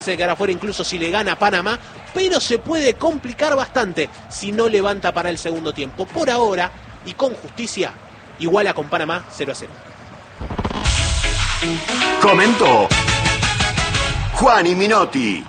se quedará fuera incluso si le gana a Panamá, pero se puede complicar bastante si no levanta para el segundo tiempo. Por ahora, y con justicia, iguala con Panamá 0-0. Comentó Juan y Minotti.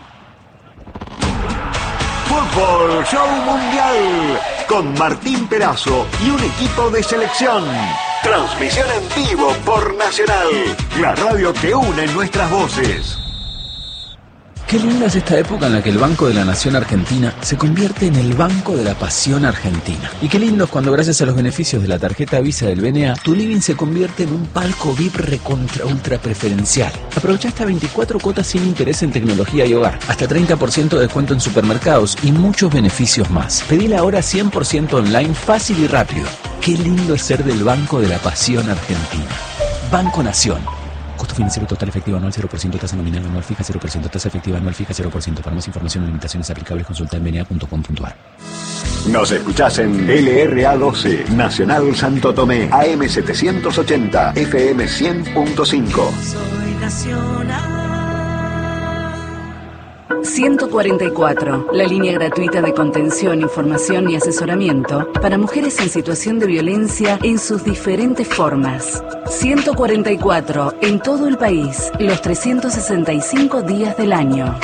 Fútbol Show Mundial con Martín Perazo y un equipo de selección. Transmisión en vivo por Nacional, la radio que une nuestras voces. Qué linda es esta época en la que el Banco de la Nación Argentina se convierte en el Banco de la Pasión Argentina. Y qué lindo es cuando, gracias a los beneficios de la tarjeta Visa del BNA, tu living se convierte en un palco VIP recontra ultra preferencial. Aprovecha hasta 24 cuotas sin interés en tecnología y hogar, hasta 30% de descuento en supermercados y muchos beneficios más. Pedila ahora 100% online, fácil y rápido. Qué lindo es ser del Banco de la Pasión Argentina. Banco Nación. Costo financiero total efectivo anual 0%, tasa nominal anual fija 0%, tasa efectiva anual fija 0%. Para más información y limitaciones aplicables consulta en bna.com.ar. Nos escuchás en LRA12, Nacional Santo Tomé, AM 780, FM 100.5. Soy Nacional. 144, la línea gratuita de contención, información y asesoramiento para mujeres en situación de violencia en sus diferentes formas. 144, en todo el país, los 365 días del año.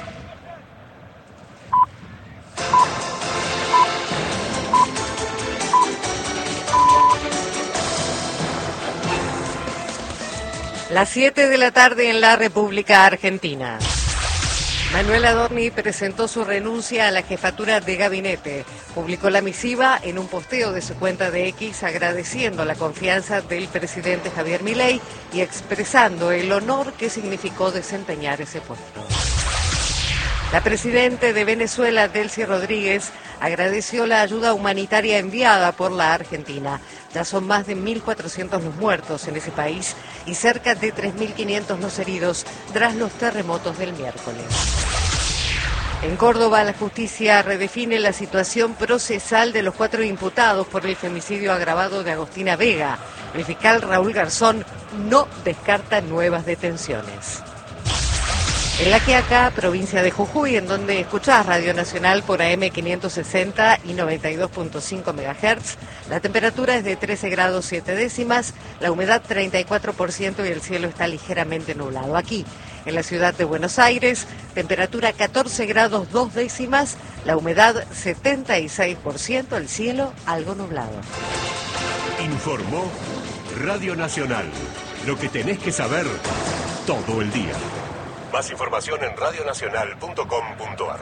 Las 7 de la tarde en la República Argentina. Manuel Adorni presentó su renuncia a la jefatura de gabinete. Publicó la misiva en un posteo de su cuenta de X agradeciendo la confianza del presidente Javier Milei y expresando el honor que significó desempeñar ese puesto. La presidenta de Venezuela, Delcy Rodríguez, agradeció la ayuda humanitaria enviada por la Argentina. Ya son más de 1.400 los muertos en ese país y cerca de 3.500 los heridos tras los terremotos del miércoles. En Córdoba, la justicia redefine la situación procesal de los 4 imputados por el femicidio agravado de Agostina Vega. El fiscal Raúl Garzón no descarta nuevas detenciones. En La Quiaca, provincia de Jujuy, en donde escuchás Radio Nacional por AM 560 y 92.5 MHz, la temperatura es de 13 grados 7 décimas, la humedad 34% y el cielo está ligeramente nublado. Aquí, en la ciudad de Buenos Aires, temperatura 14 grados 2 décimas, la humedad 76%, el cielo algo nublado. Informó Radio Nacional, lo que tenés que saber todo el día. Más información en radionacional.com.ar.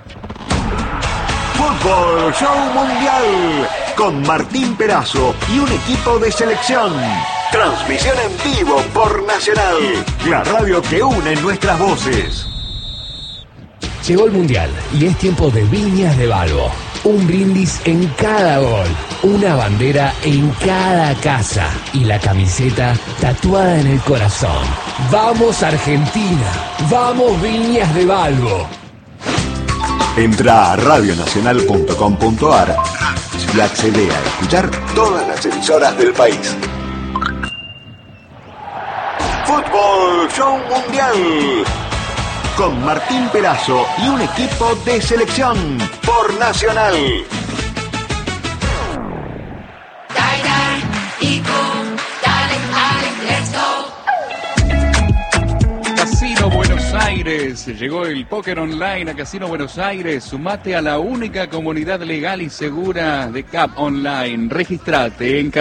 Fútbol Show Mundial con Martín Perazo y un equipo de selección. Transmisión en vivo por Nacional, la radio que une nuestras voces. Llegó el Mundial y es tiempo de Viñas de Balbo. Un brindis en cada gol, una bandera en cada casa y la camiseta tatuada en el corazón. ¡Vamos Argentina! ¡Vamos Viñas de Balbo! Entra a radionacional.com.ar y accede a escuchar todas las emisoras del país. Fútbol Show Mundial con Martín Perazo y un equipo de selección por Nacional. Casino Buenos Aires, llegó el póker online a Casino Buenos Aires. Sumate a la única comunidad legal y segura de CAP Online. Registrate en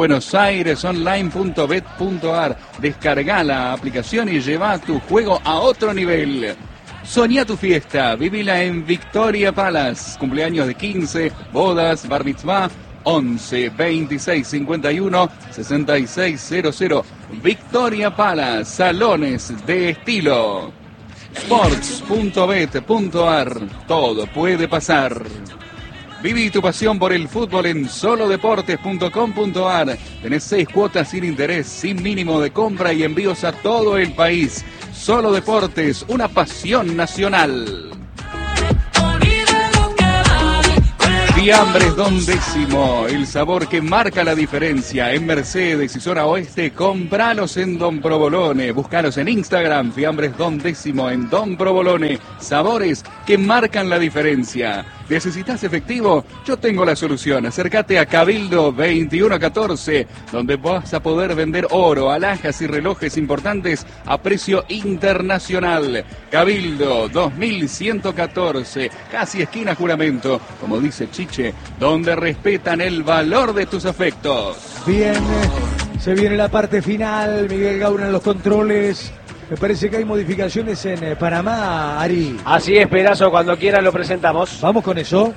casinobuenosairesonline.bet.ar. Descarga la aplicación y lleva tu juego a otro nivel. Soñá tu fiesta, vivila en Victoria Palace. Cumpleaños de 15, bodas, bar mitzvah, 11 26 51 66 00. Victoria Palace, salones de estilo. Sports.bet.ar, todo puede pasar. Viví tu pasión por el fútbol en solodeportes.com.ar. Tenés 6 cuotas sin interés, sin mínimo de compra y envíos a todo el país. Solo Deportes, una pasión nacional. Fiambres Don Décimo, el sabor que marca la diferencia. En Mercedes y zona oeste, compralos en Don Provolone. Búscalos en Instagram, Fiambres Don Décimo en Don Provolone. Sabores que marcan la diferencia. ¿Necesitas efectivo? Yo tengo la solución. Acércate a Cabildo 2114, donde vas a poder vender oro, alhajas y relojes importantes a precio internacional. Cabildo 2114, casi esquina Juramento, como dice Chiche, donde respetan el valor de tus afectos. Bien, se viene la parte final. Miguel Gauna en los controles. Me parece que hay modificaciones en Panamá, Ari. Así es, Perazo, cuando quieran lo presentamos. Vamos con eso.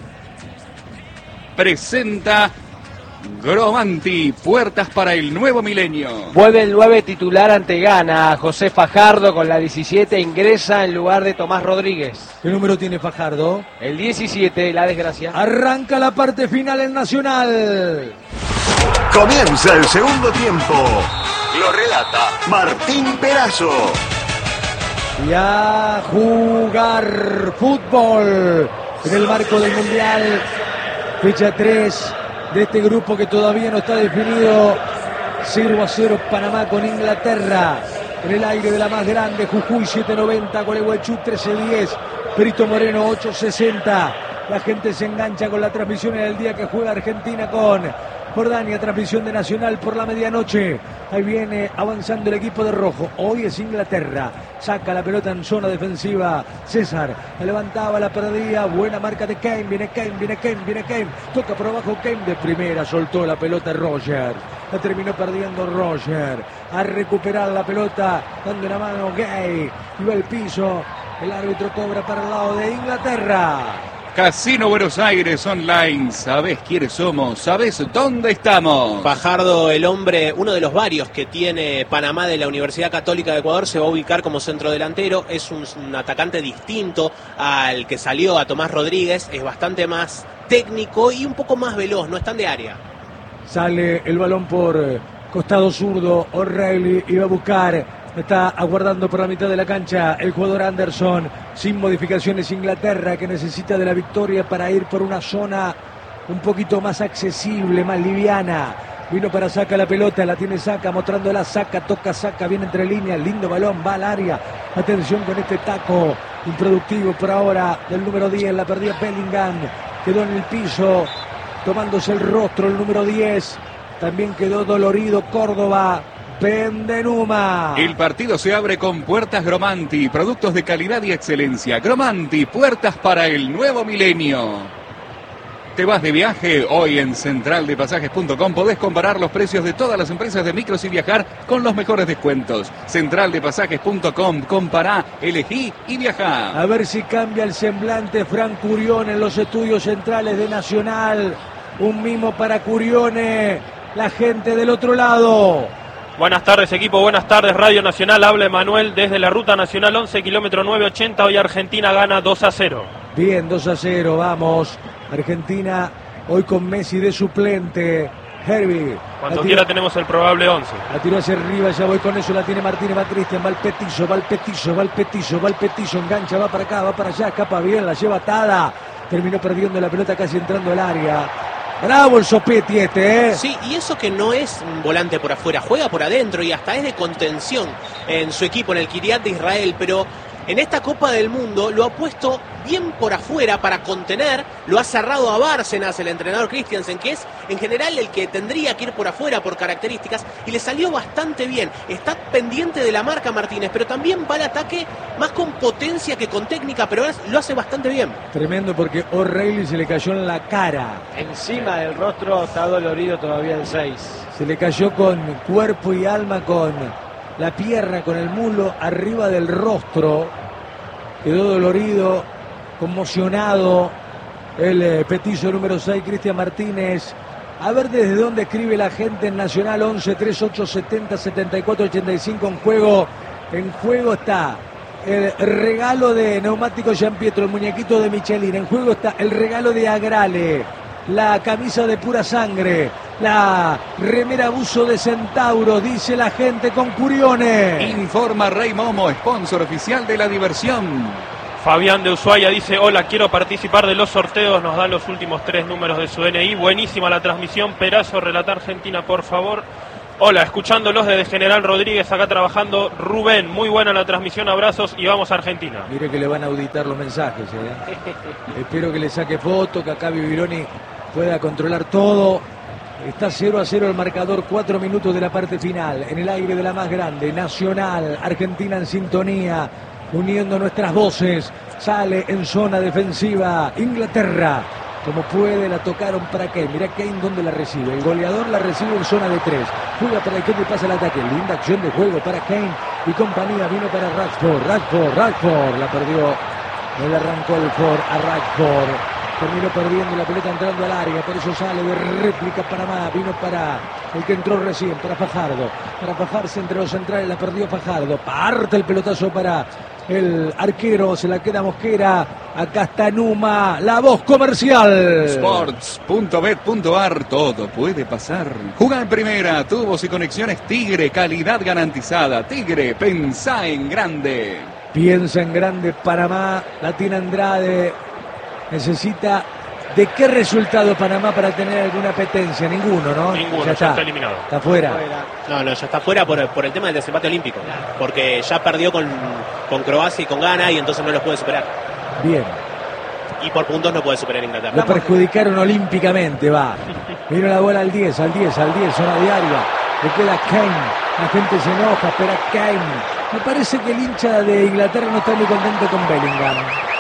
Presenta Gromanti, puertas para el nuevo milenio. Vuelve el 9 titular ante Ghana. José Fajardo con la 17 ingresa en lugar de Tomás Rodríguez. ¿Qué número tiene Fajardo? El 17, la desgracia. Arranca la parte final en Nacional. Comienza el segundo tiempo. Lo relata Martín Perazo. Y a jugar fútbol en el marco del Mundial. Fecha 3 de este grupo que todavía no está definido. 0-0 Panamá con Inglaterra. En el aire de la más grande, Jujuy 790, Gualeguaychú 1310, Perito Moreno 860. La gente se engancha con la transmisión en el día que juega Argentina con Jordania, transmisión de Nacional por la medianoche. Ahí viene avanzando el equipo de rojo. Hoy es Inglaterra. Saca la pelota en zona defensiva. César la levantaba, la perdía. Buena marca de Kane. Viene Kane. Toca por abajo Kane de primera. Soltó la pelota Roger. La terminó perdiendo Roger. A recuperar la pelota. Dando la mano Gay. Iba al piso. El árbitro cobra para el lado de Inglaterra. Casino Buenos Aires Online, sabés quiénes somos, sabés dónde estamos. Fajardo, el hombre, uno de los varios que tiene Panamá de la Universidad Católica de Ecuador, se va a ubicar como centrodelantero. Es un atacante distinto al que salió a Tomás Rodríguez, es bastante más técnico y un poco más veloz, no es tan de área. Sale el balón por costado zurdo, O'Reilly iba a buscar. Está aguardando por la mitad de la cancha el jugador Anderson. Sin modificaciones Inglaterra, que necesita de la victoria para ir por una zona un poquito más accesible, más liviana. Vino para Saca la pelota, la tiene Saca, mostrándola Saca, toca Saca, viene entre líneas, lindo balón, va al área. Atención con este taco improductivo por ahora del número 10, la perdía Bellingham. Quedó en el piso, tomándose el rostro el número 10. También quedó dolorido Córdoba. Pendenuma. El partido se abre con Puertas Gromanti, productos de calidad y excelencia. Gromanti, puertas para el nuevo milenio. ¿Te vas de viaje? Hoy en centraldepasajes.com podés comparar los precios de todas las empresas de micros y viajar con los mejores descuentos. Centraldepasajes.com, compará, elegí y viajá. A ver si cambia el semblante Fran Curione en los estudios centrales de Nacional. Un mimo para Curione, la gente del otro lado. Buenas tardes equipo, buenas tardes Radio Nacional, habla Emanuel desde la Ruta Nacional 11, kilómetro 980, hoy Argentina gana 2-0. Bien, 2-0, vamos. Argentina hoy con Messi de suplente. Herbie. Cuando quiera tenemos el probable 11. La tiró hacia arriba, ya voy con eso, la tiene Martínez, va Cristian, va el petizo, engancha, va para acá, va para allá, escapa bien, la lleva atada. Terminó perdiendo la pelota casi entrando al área. Bravo el Sopetti ¿eh? Sí, y eso que no es un volante por afuera, juega por adentro y hasta es de contención en su equipo, en el Kiryat de Israel, pero en esta Copa del Mundo lo ha puesto bien por afuera para contener, lo ha cerrado a Bárcenas, el entrenador Christiansen, que es en general el que tendría que ir por afuera por características, y le salió bastante bien. Está pendiente de la marca Martínez, pero también va al ataque más con potencia que con técnica, pero lo hace bastante bien. Tremendo porque O'Reilly se le cayó en la cara. Encima del rostro está dolorido todavía el 6. Se le cayó con cuerpo y alma, con la pierna, con el muslo arriba del rostro. Quedó dolorido, conmocionado el petizo número 6, Cristian Martínez. A ver desde dónde escribe la gente en Nacional. 11 38 70 74 85 en juego está el regalo de Neumáticos Gianpietro, el muñequito de Michelin. En juego está el regalo de Agrale, la camisa de Pura Sangre, la remera buzo de Centauro, dice la gente con Curione. Informa Rey Momo, sponsor oficial de la diversión. Fabián de Ushuaia dice: hola, quiero participar de los sorteos, nos da los últimos 3 números de su DNI. Buenísima la transmisión. Perazo, relata Argentina, por favor. Hola, escuchándolos desde General Rodríguez, acá trabajando. Rubén, muy buena la transmisión, abrazos y vamos a Argentina. Mire que le van a auditar los mensajes, Espero que le saque foto, que acá Bibiloni pueda controlar todo. Está 0-0 el marcador, 4 minutos de la parte final. En el aire de la más grande, Nacional, Argentina en sintonía, uniendo nuestras voces. Sale en zona defensiva Inglaterra. Como puede, la tocaron para Kane. Mirá Kane dónde la recibe. El goleador la recibe en zona de 3. Juega para el Kane y pasa el ataque. Linda acción de juego para Kane y compañía. Vino para Rashford. La perdió. No le arrancó el Ford a Rashford. Terminó perdiendo la pelota entrando al área. Por eso sale de réplica Panamá. Vino para el que entró recién, para Fajardo. Para fajarse entre los centrales. La perdió Fajardo. Parte el pelotazo para el arquero, se la queda Mosquera. Acá está Numa, la voz comercial. Sports.bet.ar, todo puede pasar. Juega en primera, tubos y conexiones Tigre, calidad garantizada. Tigre, pensá en grande. Piensa en grande Panamá, la tiene Andrade. Necesita ¿de qué resultado Panamá para tener alguna apetencia? Ninguno, ¿no? Ninguno, ya está eliminado. Está fuera. No, ya está fuera por el tema del desempate olímpico. Porque ya perdió con Croacia y con Ghana y entonces no los puede superar. Bien. Y por puntos no puede superar a Inglaterra. Lo perjudicaron olímpicamente, va. Vino la bola al 10, zona diaria. Le queda Kane. La gente se enoja, espera Kane. Me parece que el hincha de Inglaterra no está muy contento con Bellingham.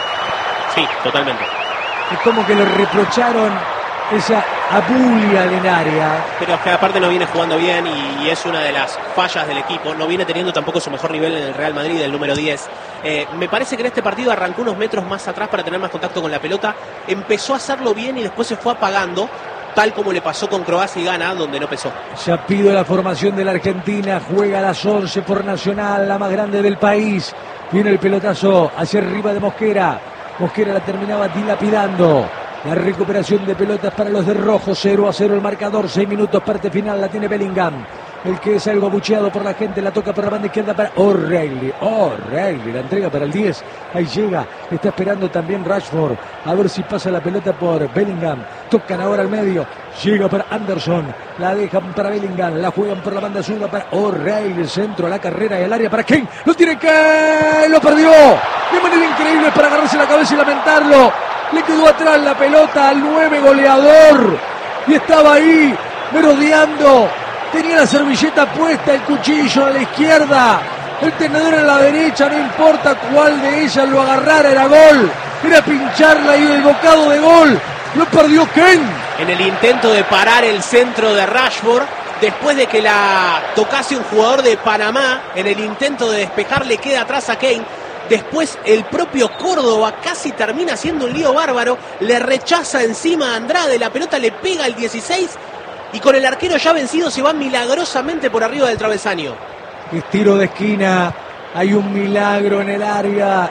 Sí, totalmente. Es como que le reprocharon esa abulia en área. Pero que aparte no viene jugando bien y es una de las fallas del equipo. No viene teniendo tampoco su mejor nivel en el Real Madrid, el número 10. Me parece que en este partido arrancó unos metros más atrás para tener más contacto con la pelota. Empezó a hacerlo bien y después se fue apagando, tal como le pasó con Croacia y Ghana, donde no pesó. Ya pido la formación de la Argentina. Juega a las 11 por Nacional, la más grande del país. Viene el pelotazo hacia arriba de Mosquera. Mosquera la terminaba dilapidando. La recuperación de pelotas para los de rojo. 0-0 el marcador. 6 minutos, parte final. La tiene Bellingham. El que es algo abucheado por la gente. La toca por la banda izquierda para O'Reilly. La entrega para el 10. Ahí llega. Está esperando también Rashford. A ver si pasa la pelota por Bellingham. Tocan ahora al medio. Llega para Anderson. La dejan para Bellingham. La juegan por la banda zurda para O'Reilly. Centro a la carrera y al área para Kane. Lo tiene Kane. Lo perdió. De manera increíble para agarrarse la cabeza y lamentarlo. Le quedó atrás la pelota al 9 goleador. Y estaba ahí merodeando. Tenía la servilleta puesta, el cuchillo a la izquierda, el tenedor en la derecha, no importa cuál de ellas lo agarrara, era gol. Era pincharla y el bocado de gol. Lo perdió Kane. En el intento de parar el centro de Rashford, después de que la tocase un jugador de Panamá, en el intento de despejar le queda atrás a Kane. Después el propio Córdoba casi termina haciendo un lío bárbaro, le rechaza encima a Andrade, la pelota le pega al 16 y con el arquero ya vencido se va milagrosamente por arriba del travesaño. Es tiro de esquina, hay un milagro en el área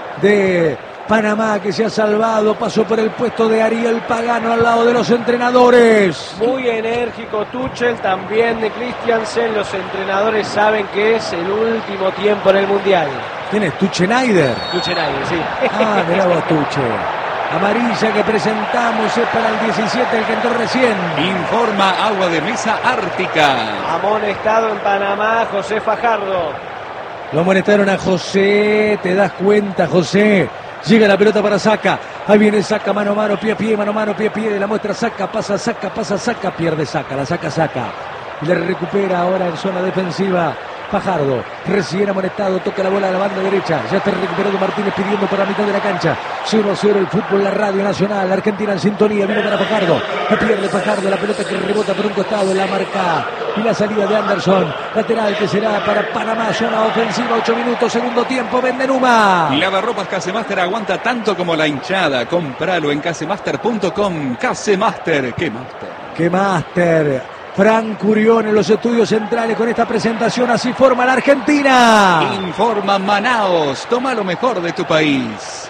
de Panamá que se ha salvado, pasó por el puesto de Ariel Pagano al lado de los entrenadores. Muy enérgico Tuchel, también de Christiansen, los entrenadores saben que es el último tiempo en el Mundial. ¿Quién es? Tuchenaider. Tuchenaider, sí. Ah, mirá vos, Tuche. Amarilla que presentamos es para el 17, el que entró recién. Informa Agua de Mesa Ártica. Amonestado en Panamá, José Fajardo. Lo amonestaron a José, te das cuenta, José. Llega la pelota para Saca. Ahí viene Saca, mano a mano, pie a pie, mano a mano, pie a pie. La muestra Saca, pasa Saca, pierde Saca, la Saca. Le recupera ahora en zona defensiva Fajardo, recién amonestado, toca la bola a la banda derecha, ya está recuperado Martínez pidiendo por la mitad de la cancha. 0-0 el fútbol, la Radio Nacional, Argentina en sintonía, vino para Fajardo, que pierde Fajardo, la pelota que rebota por un costado, la marca y la salida de Anderson, lateral que será para Panamá, zona ofensiva, 8 minutos, segundo tiempo, vende Numa. Lavarropas Casemaster aguanta tanto como la hinchada, compralo en casemaster.com. Casemaster, ¿qué Master? Fran Curión en los estudios centrales con esta presentación, así forma la Argentina. Informa Manaos, toma lo mejor de tu país.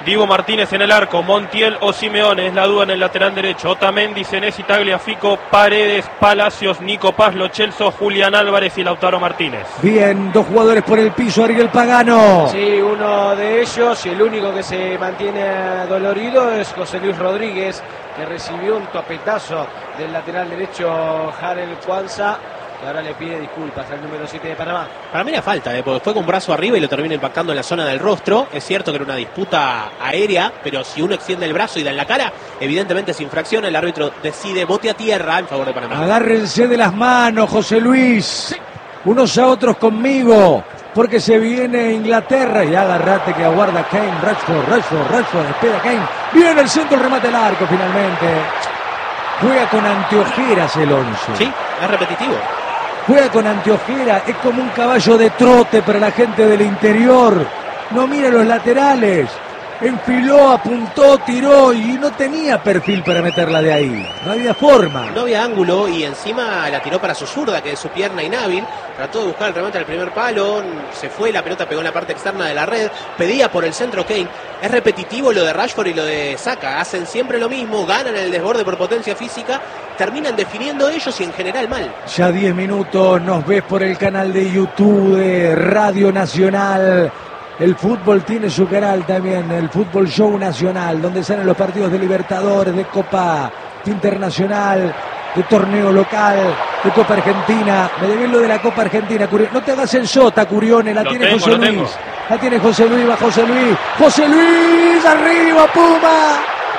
Diego Martínez en el arco, Montiel o Simeone es la duda en el lateral derecho. Otamendi, Senesi, Tagliafico, Paredes, Palacios, Nico Paz, Lo Celso, Julián Álvarez y Lautaro Martínez. Bien, 2 jugadores por el piso, Ariel Pagano. Sí, uno de ellos y el único que se mantiene dolorido es José Luis Rodríguez, que recibió un topetazo del lateral derecho Jarel Cuanza, que ahora le pide disculpas al número 7 de Panamá. Para mí era falta, porque fue con brazo arriba y lo termina impactando en la zona del rostro. Es cierto que era una disputa aérea, pero si uno extiende el brazo y da en la cara, evidentemente es infracción. El árbitro decide bote a tierra en favor de Panamá. Agárrense de las manos, José Luis, unos a otros conmigo, porque se viene Inglaterra. Y agarrate que aguarda Kane. Rashford, espera Kane. Viene el centro, el remate al arco finalmente. Juega con anteojeras el 11. Sí, es repetitivo. Juega con anteojeras, es como un caballo de trote para la gente del interior. No mira los laterales. Enfiló, apuntó, tiró y no tenía perfil para meterla de ahí. No había forma. No había ángulo y encima la tiró para su zurda, que es su pierna inhábil. Trató de buscar el remate al primer palo. Se fue, la pelota pegó en la parte externa de la red. Pedía por el centro Kane. Es repetitivo lo de Rashford y lo de Saka. Hacen siempre lo mismo, ganan el desborde por potencia física. Terminan definiendo ellos y en general mal. Ya 10 minutos, nos ves por el canal de YouTube de Radio Nacional. El fútbol tiene su canal también, el Fútbol Show Nacional, donde salen los partidos de Libertadores, de Copa Internacional, de torneo local, de Copa Argentina. Me debes lo de la Copa Argentina, Curione. No te hagas el sota, Curione, la tiene José Luis. La tiene José Luis, va José Luis. José Luis, arriba Puma.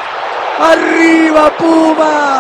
Arriba Puma.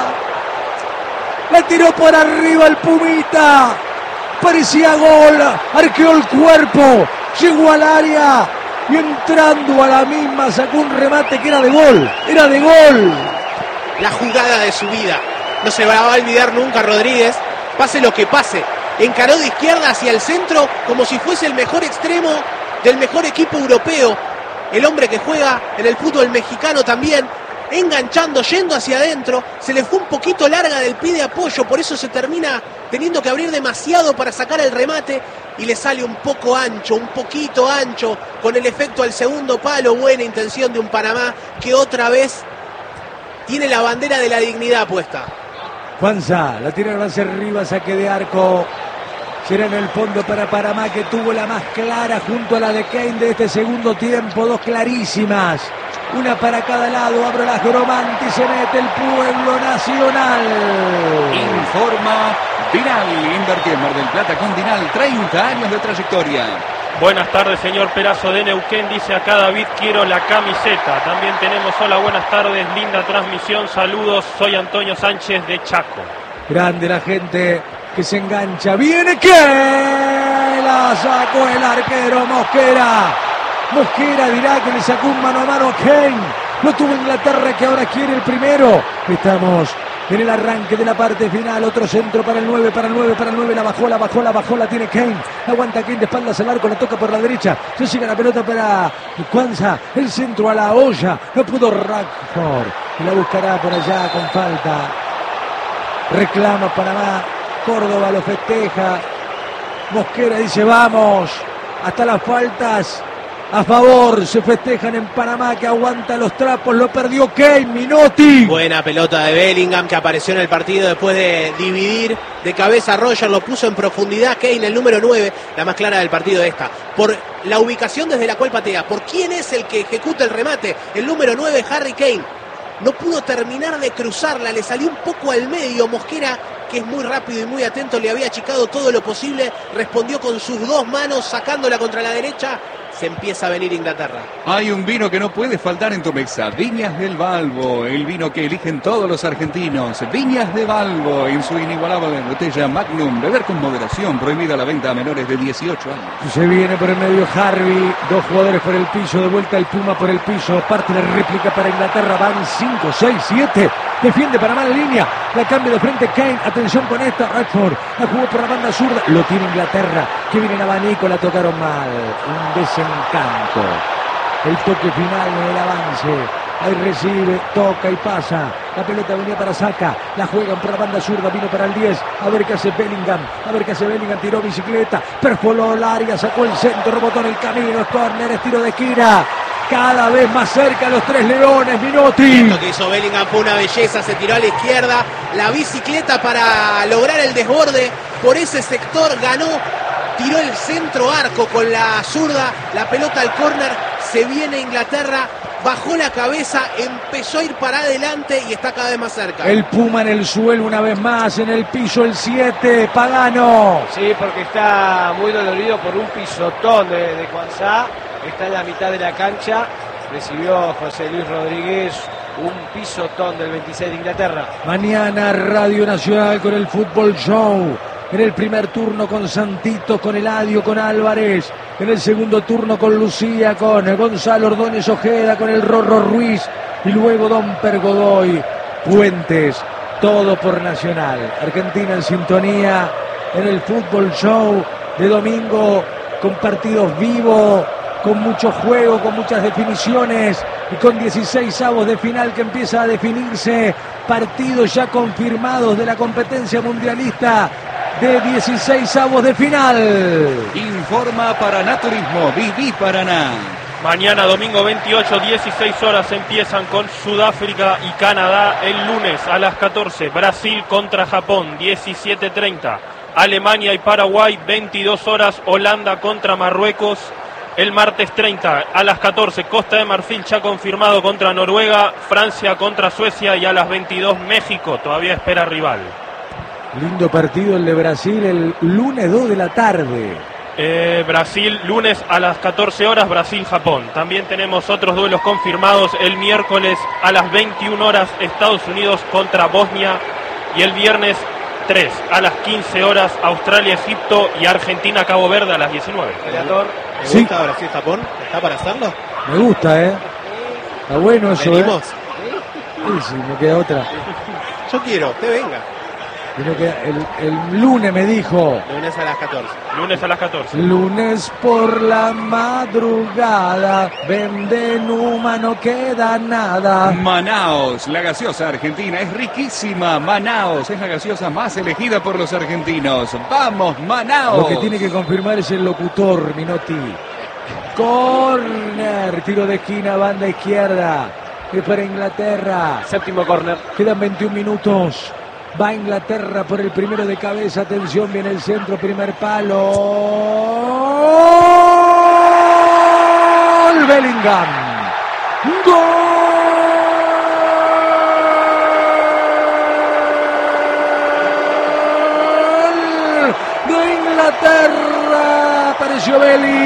La tiró por arriba el Pumita. Parecía gol, arqueó el cuerpo. Llegó al área y entrando a la misma sacó un remate que era de gol. Era de gol. La jugada de su vida. No se va a olvidar nunca Rodríguez. Pase lo que pase. Encaró de izquierda hacia el centro como si fuese el mejor extremo del mejor equipo europeo. El hombre que juega en el fútbol mexicano también. Enganchando, yendo hacia adentro. Se le fue un poquito larga del pie de apoyo. Por eso se termina teniendo que abrir demasiado para sacar el remate. Y le sale un poco ancho, un poquito ancho, con el efecto al segundo palo. Buena intención de un Panamá que otra vez tiene la bandera de la dignidad puesta. Juanza, la tiraron hacia arriba, saque de arco. Será en el fondo para Panamá, que tuvo la más clara junto a la de Kane de este segundo tiempo. Dos clarísimas. Una para cada lado, abre las Gromanti, se mete el pueblo nacional. Informa Dinal, invertir en Mar del Plata con Dinal, 30 años de trayectoria. Buenas tardes, señor Perazo de Neuquén, dice acá David, quiero la camiseta. También tenemos, hola, buenas tardes, linda transmisión, saludos, soy Antonio Sánchez de Chaco. Grande la gente que se engancha, viene que la sacó el arquero Mosquera. Mosquera dirá que le sacó un mano a mano a Kane. Lo tuvo Inglaterra, que ahora quiere el primero. Estamos en el arranque de la parte final. Otro centro para el 9, para el 9, para el 9. La bajó, la tiene Kane. Aguanta Kane de espaldas al arco, la toca por la derecha. Se llega la pelota para Cuanza. El centro a la olla. No pudo Rashford. Y la buscará por allá con falta. Reclama Panamá. Córdoba lo festeja. Mosquera dice vamos. Hasta las faltas a favor se festejan en Panamá, que aguanta los trapos, lo perdió Kane, Minotti. Buena pelota de Bellingham, que apareció en el partido después de dividir de cabeza a Roger, lo puso en profundidad Kane, el número 9, la más clara del partido de esta, por la ubicación desde la cual patea, por quién es el que ejecuta el remate, el número 9, Harry Kane. No pudo terminar de cruzarla, le salió un poco al medio. Mosquera, que es muy rápido y muy atento, le había achicado todo lo posible, respondió con sus dos manos, sacándola contra la derecha. Se empieza a venir Inglaterra. Hay un vino que no puede faltar en tu mesa. Viñas del Balbo, el vino que eligen todos los argentinos. Viñas de Balbo, en su inigualable botella Magnum. Beber con moderación, prohibida la venta a menores de 18 años. Se viene por el medio Harvey, dos jugadores por el piso, de vuelta el Puma por el piso. Parte la réplica para Inglaterra, van 5, 6, 7. Defiende Panamá la línea, la cambia de frente Kane. Atención con esta, Rashford la jugó por la banda zurda. Lo tiene Inglaterra, que viene en abanico, la tocaron mal. Un desencanto. El toque final en el avance. Ahí recibe, toca y pasa. La pelota venía para Saka. La juegan por la banda zurda, vino para el 10. A ver qué hace Bellingham. Tiró bicicleta. Perfoló el área, sacó el centro, rebotó en el camino. Es córner, es tiro de esquina. cada vez más cerca los tres leones, Minotti. Lo que hizo Bellingham fue una belleza, se tiró a la izquierda, la bicicleta para lograr el desborde por ese sector, ganó, tiró el centro arco con la zurda, la pelota al córner, se viene Inglaterra, bajó la cabeza, empezó a ir para adelante y está cada vez más cerca. El Puma en el suelo una vez más, en el piso el 7, Pagano. Sí, porque está muy dolorido por un pisotón de Quansah, está en la mitad de la cancha, recibió José Luis Rodríguez un pisotón del 26 de Inglaterra. Mañana Radio Nacional con el Fútbol Show. En el primer turno con Santito, con Eladio, con Álvarez. En el segundo turno con Lucía, con Gonzalo Ordóñez Ojeda, con el Rorro Ruiz. Y luego Don Pergodoy, Puentes, todo por Nacional. Argentina en sintonía en el Fútbol Show de domingo, con partidos vivos, con mucho juego, con muchas definiciones y con 16avos de final que empieza a definirse. Partidos ya confirmados de la competencia mundialista de 16avos de final. Informa Paraná Turismo, viví Paraná. Mañana domingo 28, 16 horas empiezan con Sudáfrica y Canadá. El lunes a las 14, Brasil contra Japón, 17:30. Alemania y Paraguay, 22 horas, Holanda contra Marruecos. El martes 30 a las 14, Costa de Marfil ya confirmado contra Noruega, Francia contra Suecia y a las 22 México, todavía espera rival. Lindo partido el de Brasil el lunes 2 de la tarde. Brasil, lunes a las 14 horas, Brasil-Japón. También tenemos otros duelos confirmados el miércoles a las 21 horas, Estados Unidos contra Bosnia. Y el viernes 3 a las 15 horas, Australia-Egipto y Argentina-Cabo Verde a las 19. ¿Te gusta Brasil-Japón? ¿Está para hacerlo? Me gusta, está bueno eso, ¿Venimos? Sí, me queda otra. Yo quiero, usted venga. El lunes me dijo. Lunes a las 14. Lunes a las 14. Lunes por la madrugada, vende Numa, no queda nada. Manaos, la gaseosa argentina es riquísima. Manaos es la gaseosa más elegida por los argentinos. ¡Vamos, Manaos! Lo que tiene que confirmar es el locutor, Minotti. Corner, tiro de esquina, banda izquierda. Es para Inglaterra. Séptimo corner. Quedan 21 minutos. Va Inglaterra por el primero de cabeza. Atención, viene el centro, primer palo. ¡Gol! Bellingham. ¡Gol! De Inglaterra. Apareció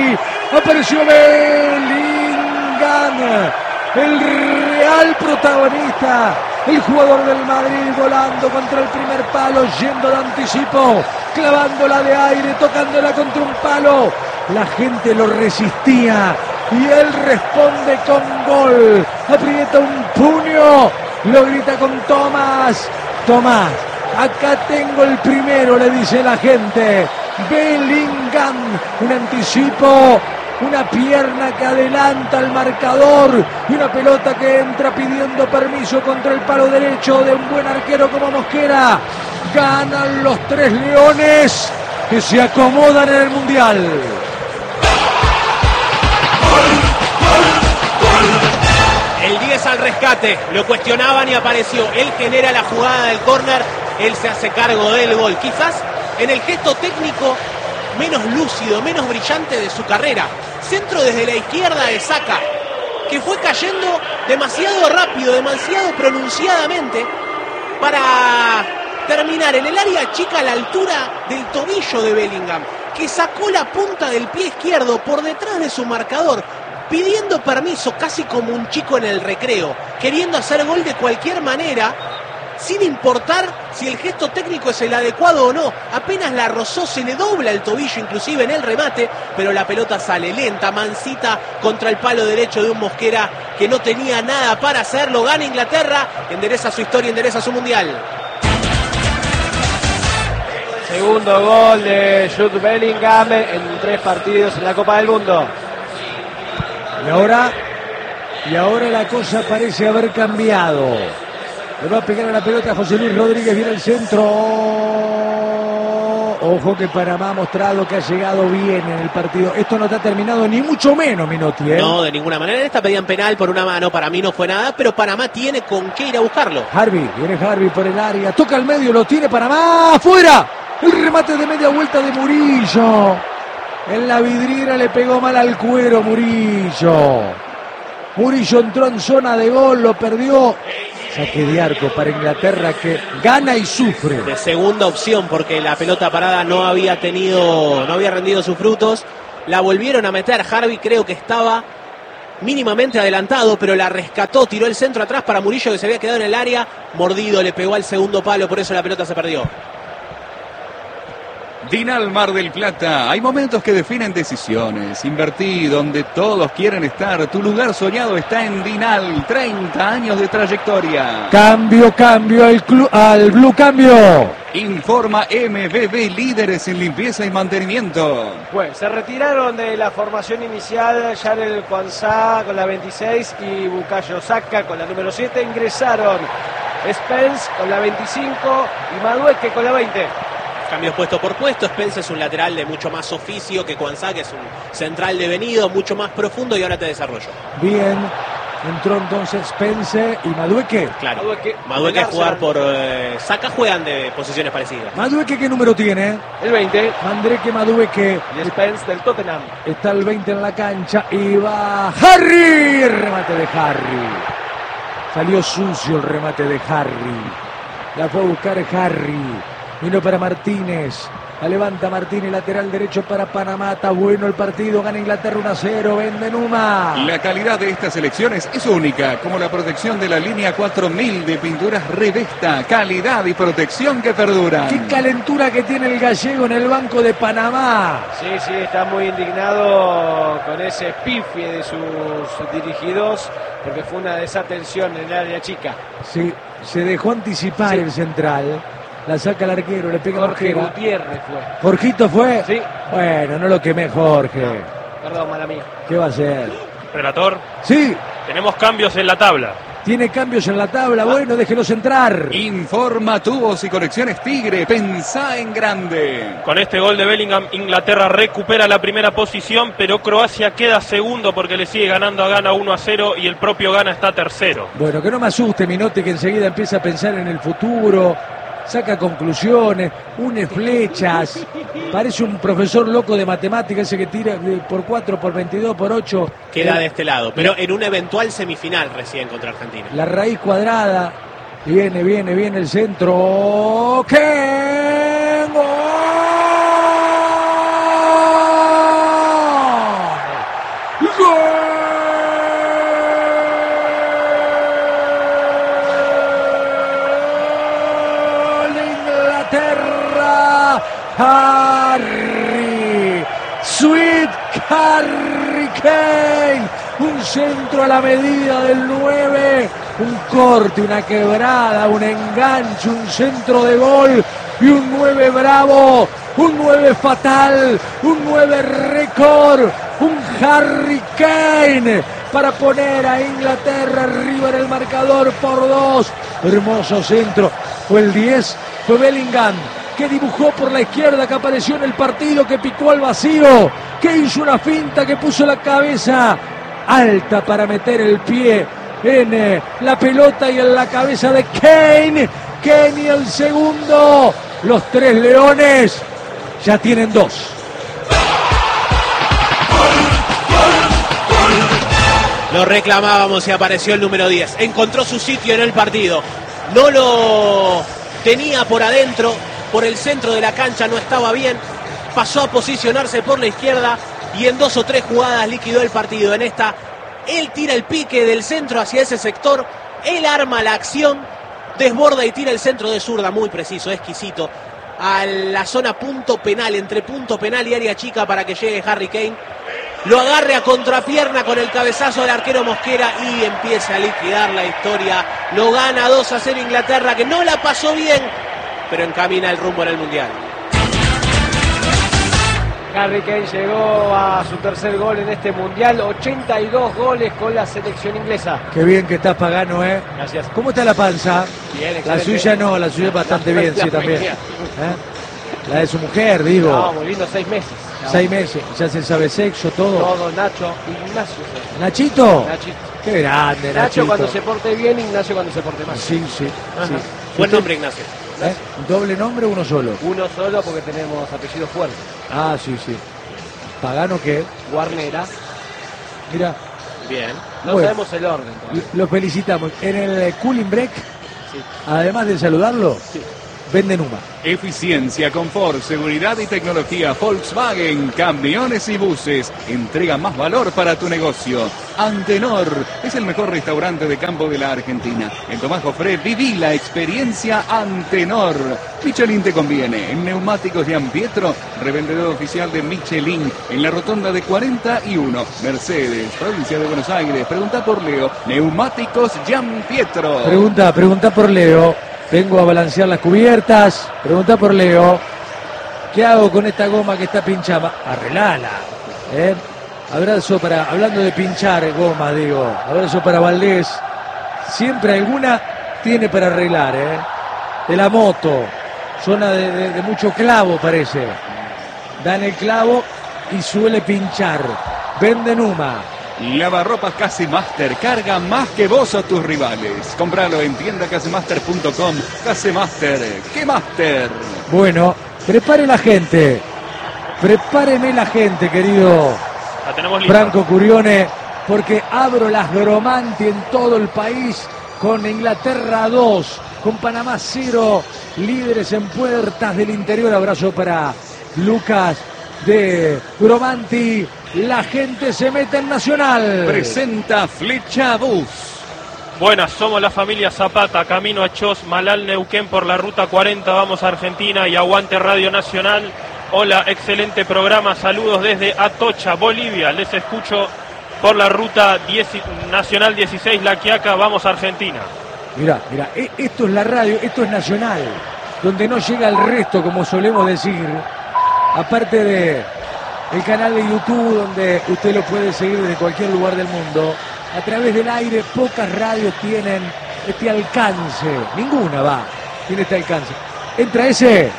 Bellingham. El real protagonista. El jugador del Madrid volando contra el primer palo, yendo de anticipo, clavándola de aire, tocándola contra un palo. La gente lo resistía y él responde con gol. Aprieta un puño, lo grita con Tomás. Tomás, acá tengo el primero, le dice la gente. Bellingham, un anticipo. Una pierna que adelanta el marcador y una pelota que entra pidiendo permiso contra el palo derecho de un buen arquero como Mosquera. Ganan los tres leones que se acomodan en el Mundial. El 10 al rescate, lo cuestionaban y apareció. Él genera la jugada del córner, él se hace cargo del gol. Quizás en el gesto técnico menos lúcido, menos brillante de su carrera. Centro desde la izquierda de Saka, que fue cayendo demasiado rápido, demasiado pronunciadamente para terminar en el área chica a la altura del tobillo de Bellingham, que sacó la punta del pie izquierdo por detrás de su marcador, pidiendo permiso casi como un chico en el recreo, queriendo hacer gol de cualquier manera, sin importar si el gesto técnico es el adecuado o no. Apenas la rozó, se le dobla el tobillo inclusive en el remate, pero la pelota sale lenta, mansita, contra el palo derecho de un Mosquera que no tenía nada para hacerlo. Gana Inglaterra, endereza su historia, endereza su mundial. Segundo gol de Jude Bellingham en 3 partidos en la Copa del Mundo. Y ahora la cosa parece haber cambiado. Le va a pegar a la pelota a José Luis Rodríguez, viene el centro. Ojo que Panamá ha mostrado que ha llegado bien en el partido. Esto no está terminado ni mucho menos, Minotti, ¿eh? No, de ninguna manera. En esta pedían penal por una mano. Para mí no fue nada, pero Panamá tiene con qué ir a buscarlo. Viene Harvey por el área. Toca al medio, lo tiene Panamá. ¡Afuera! El remate de media vuelta de Murillo. En la vidriera le pegó mal al cuero Murillo. Murillo entró en zona de gol, lo perdió. Saque de arco para Inglaterra que gana y sufre. De segunda opción porque la pelota parada no había rendido sus frutos. La volvieron a meter. Harvey creo que estaba mínimamente adelantado, pero la rescató, tiró el centro atrás para Murillo que se había quedado en el área. Mordido, le pegó al segundo palo, por eso la pelota se perdió. Dinal Mar del Plata, hay momentos que definen decisiones. Invertí donde todos quieren estar. Tu lugar soñado está en Dinal. 30 años de trayectoria. Cambio al Blue, cambio. Informa MBB, líderes en limpieza y mantenimiento. Pues se retiraron de la formación inicial Yarel Kwanzaa con la 26 y Bukayo Saka con la número 7. Ingresaron Spence con la 25 y Madueque con la 20. Cambios puesto por puesto. Spence es un lateral de mucho más oficio que Kwanzaa, que es un central devenido, mucho más profundo, y ahora te desarrollo. Bien, entró entonces Spence y Madueque. Claro, Madueque jugar por Saka, juegan de posiciones parecidas. Madueque, ¿qué número tiene? El 20. Mandrake Madueque. Y Spence del Tottenham. Está el 20 en la cancha y va Harry. Remate de Harry. Salió sucio el remate de Harry. La fue a buscar Harry. Vino para Martínez. La levanta Martínez, lateral derecho para Panamá. Está bueno el partido. Gana Inglaterra 1-0. Vende Numa. La calidad de estas elecciones es única, como la protección de la línea 4000 de pinturas Revesta. Calidad y protección que perduran. Qué calentura que tiene el gallego en el banco de Panamá. Sí, está muy indignado con ese pifie de sus dirigidos, porque fue una desatención en el área chica. Sí, se dejó anticipar el central. La saca el arquero, le pega Jorge Mosquera. Gutiérrez fue. ¿Jorgito fue? Sí. Bueno, no lo quemé, Jorge. No, perdón, mala mía. ¿Qué va a hacer? Relator. Sí. Tenemos cambios en la tabla. Tiene cambios en la tabla, bueno, déjelos entrar. Informa Tubos y Conexiones Tigre, pensá en grande. Con este gol de Bellingham, Inglaterra recupera la primera posición, pero Croacia queda segundo porque le sigue ganando a Ghana 1-0 y el propio Ghana está tercero. Bueno, que no me asuste, Minotti, que enseguida empieza a pensar en el futuro, saca conclusiones, une flechas, parece un profesor loco de matemáticas, ese que tira por 4, por 22, por 8. Queda de este lado, pero en una eventual semifinal recién contra Argentina. La raíz cuadrada, viene el centro. ¡Qué gol! ¡Gol! Harry, Sweet Harry Kane, un centro a la medida del 9, un corte, una quebrada, un enganche, un centro de gol y un 9 bravo, un 9 fatal, un 9 récord, un Harry Kane para poner a Inglaterra arriba en el marcador por 2. Hermoso centro, fue el 10, fue Bellingham, que dibujó por la izquierda, que apareció en el partido, que picó al vacío, que hizo una finta, que puso la cabeza alta para meter el pie en la pelota y en la cabeza de Kane. Kane y el segundo. Los tres leones ya tienen 2. Lo reclamábamos y apareció el número 10. Encontró su sitio en el partido. No lo tenía por adentro. Por el centro de la cancha no estaba bien, pasó a posicionarse por la izquierda y en 2 o 3 jugadas liquidó el partido. En esta, él tira el pique del centro hacia ese sector, él arma la acción, desborda y tira el centro de zurda, muy preciso, exquisito, a la zona punto penal, entre punto penal y área chica para que llegue Harry Kane. Lo agarre a contrapierna con el cabezazo del arquero Mosquera y empieza a liquidar la historia. Lo gana 2-0 Inglaterra, que no la pasó bien, pero encamina el rumbo en el Mundial. Harry Kane llegó a su tercer gol en este Mundial, 82 goles con la selección inglesa. Qué bien que estás, Pagano, ¿eh? Gracias. ¿Cómo está la panza? Bien, la suya no, la suya bastante bien, sí, también. La de su mujer, digo. No, muy lindo, 6 meses. 6 meses, ya se sabe sexo, todo. Todo, Nacho, Ignacio. ¿Nachito? Nachito. Qué grande, Nacho Nachito. cuando se porte bien, Ignacio cuando se porte mal. Sí, sí. Buen nombre, Ignacio. ¿Doble nombre o uno solo? Uno solo porque tenemos apellido fuerte. Ah, sí, sí. ¿Pagano qué? Guarnera. Mira. Bien. No Bueno, sabemos el orden todavía. Lo felicitamos. En el Cooling Break, además de saludarlo, venden Numa. Eficiencia, confort, seguridad y tecnología. Volkswagen, camiones y buses. Entrega más valor para tu negocio. Antenor es el mejor restaurante de campo de la Argentina. En Tomás Jofré viví la experiencia Antenor. Michelin te conviene. En Neumáticos Gianpietro, revendedor oficial de Michelin. En la rotonda de 41. Mercedes, provincia de Buenos Aires. Pregunta por Leo. Neumáticos Gianpietro. Pregunta por Leo. Vengo a balancear las cubiertas. Pregunta por Leo. ¿Qué hago con esta goma que está pinchada? Arreglala. Abrazo para, hablando de pinchar goma, digo. Abrazo para Valdés. Siempre alguna tiene para arreglar, De la moto. Zona de mucho clavo, parece. Dan el clavo y suele pinchar. Vende Numa. Lavarropas Casemaster, carga más que vos a tus rivales. Compralo en tiendacasemaster.com. Casemaster, ¿qué master? Bueno, prepare la gente. Prepáreme la gente, querido La tenemos lista. Franco Curione, porque abro las Gromanti en todo el país con Inglaterra 2, con Panamá 0, líderes en puertas del interior. Abrazo para Lucas de Gromanti. La gente se mete en Nacional. Presenta Flecha Bus. Buenas, somos la familia Zapata, camino a Chos, Malal, Neuquén por la ruta 40, vamos a Argentina y aguante Radio Nacional. Hola, excelente programa, saludos desde Atocha, Bolivia, les escucho por la ruta Nacional 16, La Quiaca, vamos a Argentina. Mirá, esto es la radio, esto es Nacional, donde no llega el resto, como solemos decir, aparte de el canal de YouTube, donde usted lo puede seguir desde cualquier lugar del mundo. A través del aire, pocas radios tienen este alcance. Ninguna tiene este alcance. Entra ese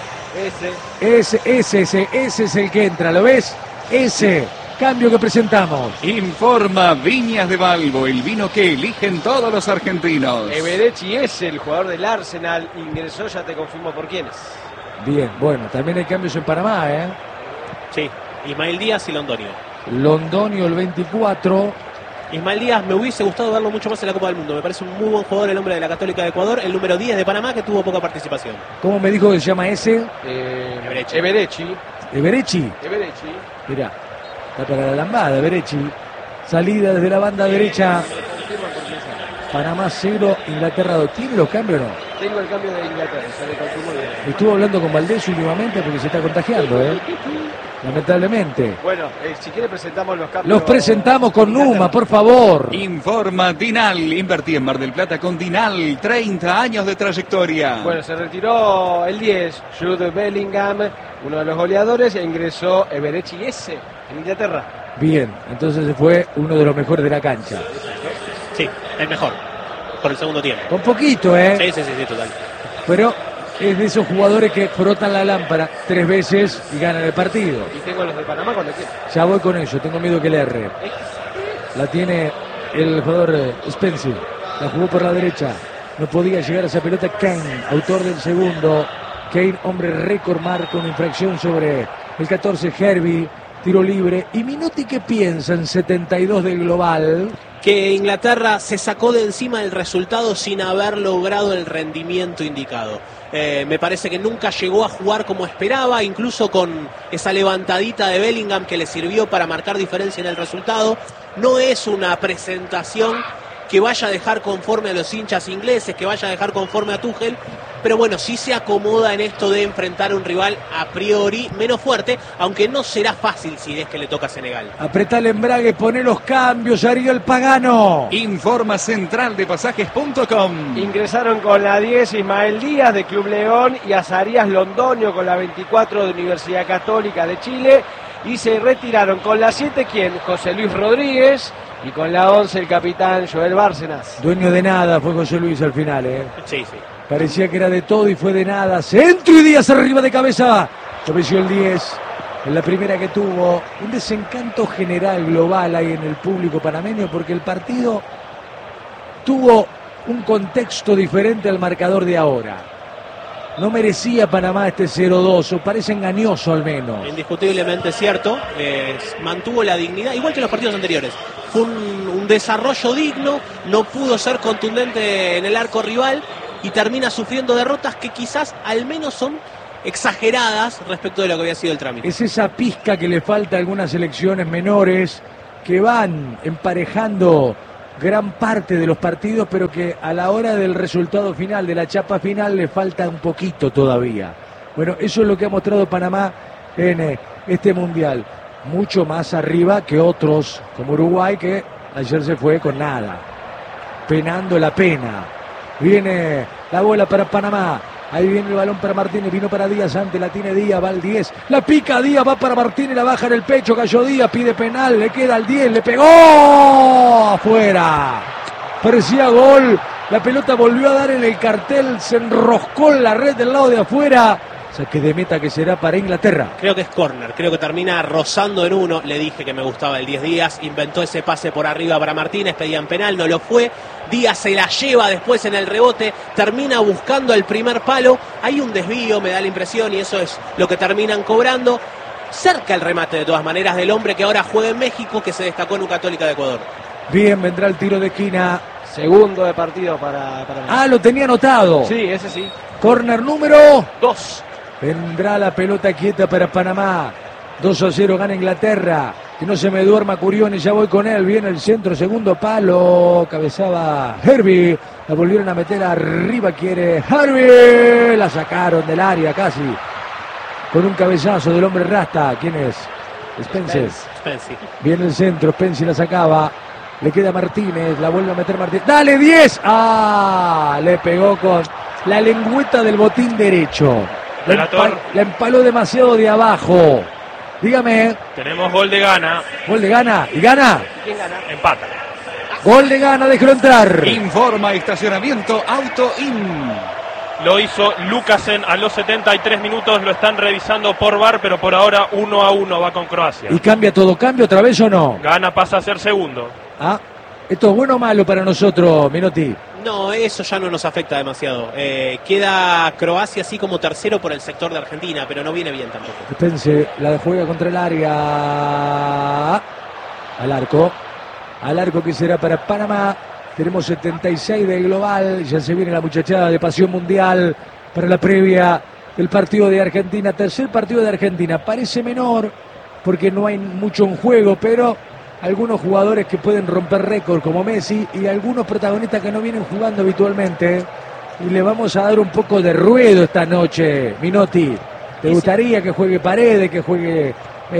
es el que entra, ¿lo ves? Ese cambio que presentamos. Informa Viñas de Balbo, el vino que eligen todos los argentinos. Everechi es el jugador del Arsenal, ingresó, ya te confirmo por quiénes. Bien, bueno, también hay cambios en Panamá, Sí, Ismael Díaz y Londonio. Londonio el 24. Ismael Díaz me hubiese gustado verlo mucho más en la Copa del Mundo. Me parece un muy buen jugador, el hombre de la Católica de Ecuador. El número 10 de Panamá, que tuvo poca participación. ¿Cómo me dijo que se llama ese? Everechi. Everechi. Mirá, está para la lambada, Everechi. Salida desde la banda derecha. Panamá 0, Inglaterra 2. ¿Tiene los cambios o no? Tengo el cambio de Inglaterra, ya le confirmo bien. Estuvo hablando con Valdés últimamente porque se está contagiando, lamentablemente. Bueno, si quiere presentamos los cambios. Los presentamos con Numa, por favor. Informa Dinal, invertí en Mar del Plata con Dinal, 30 años de trayectoria. Bueno, se retiró el 10, Jude Bellingham, uno de los goleadores, e ingresó Everechi S en Inglaterra. Bien, entonces fue uno de los mejores de la cancha. Sí, el mejor, por el segundo tiempo. Con poquito, Sí, total. Pero es de esos jugadores que frotan la lámpara 3 veces y ganan el partido. Y tengo los de Panamá cuando quiera. Ya voy con eso, tengo miedo que le erre. La tiene el jugador Spencer, la jugó por la derecha. No podía llegar a esa pelota Kane, autor del segundo. Kane, hombre récord, marca una infracción sobre el 14 Herbie. Tiro libre. Y Minuti, ¿qué piensa en 72 del global? Que Inglaterra se sacó de encima el resultado sin haber logrado el rendimiento indicado. Me parece que nunca llegó a jugar como esperaba, incluso con esa levantadita de Bellingham que le sirvió para marcar diferencia en el resultado. No es una presentación que vaya a dejar conforme a los hinchas ingleses, que vaya a dejar conforme a Tuchel, pero bueno, sí se acomoda en esto de enfrentar a un rival a priori menos fuerte, aunque no será fácil si es que le toca a Senegal. Apretá el embrague, poné los cambios, Ariel Pagano. Informa central de pasajes.com. Ingresaron con la 10 Ismael Díaz de Club León y Azarías Londonio con la 24 de Universidad Católica de Chile. Y se retiraron con la 7, ¿quién? José Luis Rodríguez. Y con la 11 el capitán Joel Bárcenas. Dueño de nada fue José Luis al final, Sí. Parecía que era de todo y fue de nada. Centro y Díaz arriba de cabeza. Cabeció el 10. En la primera que tuvo, un desencanto general global ahí en el público panameño porque el partido tuvo un contexto diferente al marcador de ahora. No merecía Panamá este 0-2, o parece engañoso al menos. Indiscutiblemente cierto, mantuvo la dignidad, igual que en los partidos anteriores. Fue un desarrollo digno, no pudo ser contundente en el arco rival y termina sufriendo derrotas que quizás al menos son exageradas respecto de lo que había sido el trámite. Es esa pizca que le falta a algunas selecciones menores que van emparejando gran parte de los partidos, pero que a la hora del resultado final, de la chapa final, le falta un poquito todavía. Bueno, eso es lo que ha mostrado Panamá en este Mundial. Mucho más arriba que otros, como Uruguay, que ayer se fue con nada, penando la pena. Viene la bola para Panamá. Ahí viene el balón para Martínez, vino para Díaz, antes la tiene Díaz, va al 10, la pica Díaz, va para Martínez, la baja en el pecho, cayó Díaz, pide penal, le queda al 10, le pegó, afuera, parecía gol, la pelota volvió a dar en el cartel, se enroscó en la red del lado de afuera, saque de meta que será para Inglaterra. Creo que es córner, creo que termina rozando en uno, le dije que me gustaba el 10 Díaz, inventó ese pase por arriba para Martínez, pedían penal, no lo fue. Díaz se la lleva después en el rebote, termina buscando el primer palo, hay un desvío, me da la impresión, y eso es lo que terminan cobrando. Cerca el remate de todas maneras del hombre que ahora juega en México, que se destacó en U Católica de Ecuador. Bien, vendrá el tiro de esquina. Segundo de partido para Ah, lo tenía anotado. Sí, ese sí. Corner número 2. Vendrá la pelota quieta para Panamá. 2-0 gana Inglaterra. Que no se me duerma Curioni, ya voy con él. Viene el centro, segundo palo. Cabezaba Herbie. La volvieron a meter arriba, quiere Herbie. La sacaron del área casi. Con un cabezazo del hombre rasta. ¿Quién es? Spencer. Viene el centro, Spencer la sacaba. Le queda Martínez, la vuelve a meter Martínez. ¡Dale, 10! ¡Ah! Le pegó con la lengüeta del botín derecho. La empaló demasiado de abajo. Dígame. Tenemos gol de Ghana. Gol de Ghana. ¿Y Ghana? ¿Quién gana? Empata. Gol de Ghana, déjelo entrar. Informa estacionamiento Auto In. Lo hizo Lukasen a los 73 minutos. Lo están revisando por VAR, pero por ahora 1-1 va con Croacia. ¿Y cambia todo? ¿Cambio otra vez o no? Ghana pasa a ser segundo. Ah, ¿esto es bueno o malo para nosotros, Menotti? No, eso ya no nos afecta demasiado. Queda Croacia así como tercero por el sector de Argentina, pero no viene bien tampoco. Pense, la juega contra el área. Al arco que será para Panamá. Tenemos 76 del global. Ya se viene la muchachada de Pasión Mundial para la previa del partido de Argentina. Tercer partido de Argentina. Parece menor porque no hay mucho en juego, pero algunos jugadores que pueden romper récord como Messi y algunos protagonistas que no vienen jugando habitualmente. Y le vamos a dar un poco de ruedo esta noche, Minotti. ¿Te gustaría que juegue Paredes, que juegue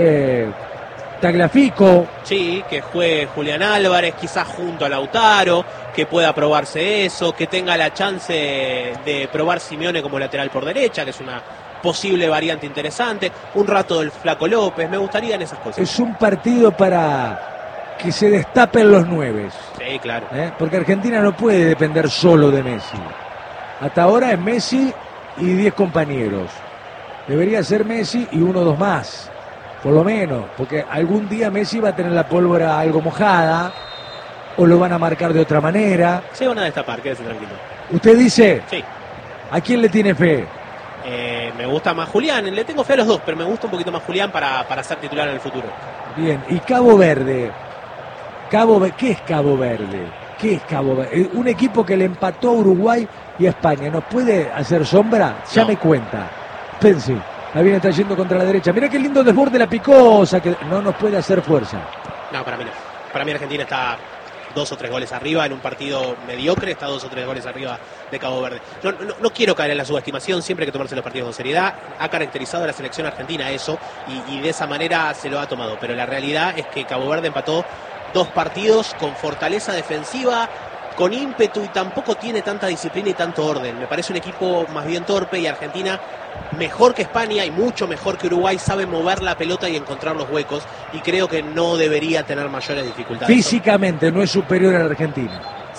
Tagliafico? Sí, que juegue Julián Álvarez, quizás junto a Lautaro, que pueda probarse eso, que tenga la chance de probar Simeone como lateral por derecha, que es una posible variante interesante, un rato del Flaco López, me gustarían esas cosas. Es un partido para que se destapen los 9. Sí, claro. Porque Argentina no puede depender solo de Messi. Hasta ahora es Messi y 10 compañeros. Debería ser Messi y 1 o 2 más, por lo menos, porque algún día Messi va a tener la pólvora algo mojada o lo van a marcar de otra manera. Se van a destapar, quédese tranquilo. ¿Usted dice? Sí. ¿A quién le tiene fe? Me gusta más Julián, le tengo fe a los dos, pero me gusta un poquito más Julián para ser titular en el futuro. Bien, y Cabo Verde. ¿Qué es Cabo Verde? ¿Qué es Cabo Verde? Un equipo que le empató a Uruguay y a España. ¿Nos puede hacer sombra? Ya me cuenta. Pense, la viene trayendo contra la derecha. Mira qué lindo desborde la Picosa, que no nos puede hacer fuerza. No, para mí no. Para mí Argentina está 2 o 3 goles arriba en un partido mediocre, está 2 o 3 goles arriba de Cabo Verde. No quiero caer en la subestimación, siempre hay que tomarse los partidos con seriedad. Ha caracterizado a la selección argentina eso y de esa manera se lo ha tomado. Pero la realidad es que Cabo Verde empató 2 partidos con fortaleza defensiva, con ímpetu y tampoco tiene tanta disciplina y tanto orden. Me parece un equipo más bien torpe y Argentina, mejor que España y mucho mejor que Uruguay, sabe mover la pelota y encontrar los huecos y creo que no debería tener mayores dificultades. Físicamente no es superior a la Argentina.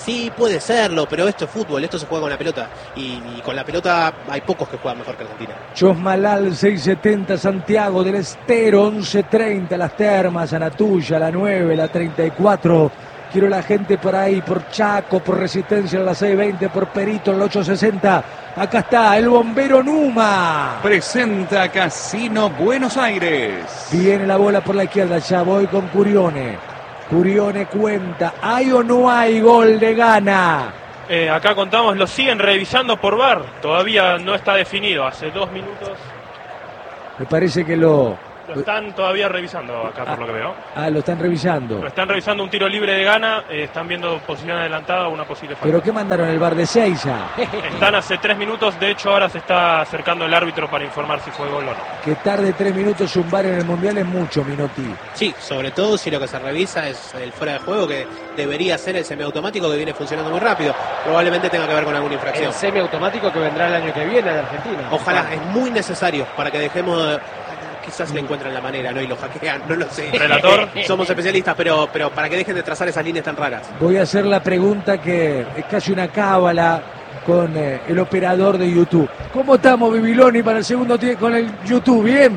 Sí, puede serlo, pero esto es fútbol, esto se juega con la pelota. Y con la pelota hay pocos que juegan mejor que Argentina. Chosmalal 670, Santiago del Estero 1130, Las Termas, Anatuya, la 9, la 34. Quiero la gente por ahí, por Chaco, por Resistencia en la 620, por Perito en la 860. Acá está el bombero Numa. Presenta Casino Buenos Aires. Viene la bola por la izquierda, ya voy con Curione. Curione cuenta, ¿hay o no hay gol de Ghana? Acá contamos, lo siguen revisando por VAR. Todavía no está definido. Hace 2 minutos Me parece que lo están todavía revisando acá, por lo que veo. lo están revisando. Lo están revisando un tiro libre de Ghana. Están viendo posición adelantada, una posible falta. ¿Pero qué mandaron el VAR de Seiza? Están hace 3 minutos. De hecho, ahora se está acercando el árbitro para informar si fue gol o no. Que tarde 3 minutos un VAR en el Mundial es mucho, Minotti. Sí, sobre todo si lo que se revisa es el fuera de juego, que debería ser el semiautomático que viene funcionando muy rápido. Probablemente tenga que ver con alguna infracción. El semiautomático que vendrá el año que viene de Argentina. Ojalá, es muy necesario para que dejemos... Quizás le encuentran la manera, ¿no? Y lo hackean, no lo sé. Relator. Somos especialistas, pero para que dejen de trazar esas líneas tan raras. Voy a hacer la pregunta que es casi una cábala con el operador de YouTube. ¿Cómo estamos, Bibiloni, para el segundo tiempo con el YouTube? ¿Bien?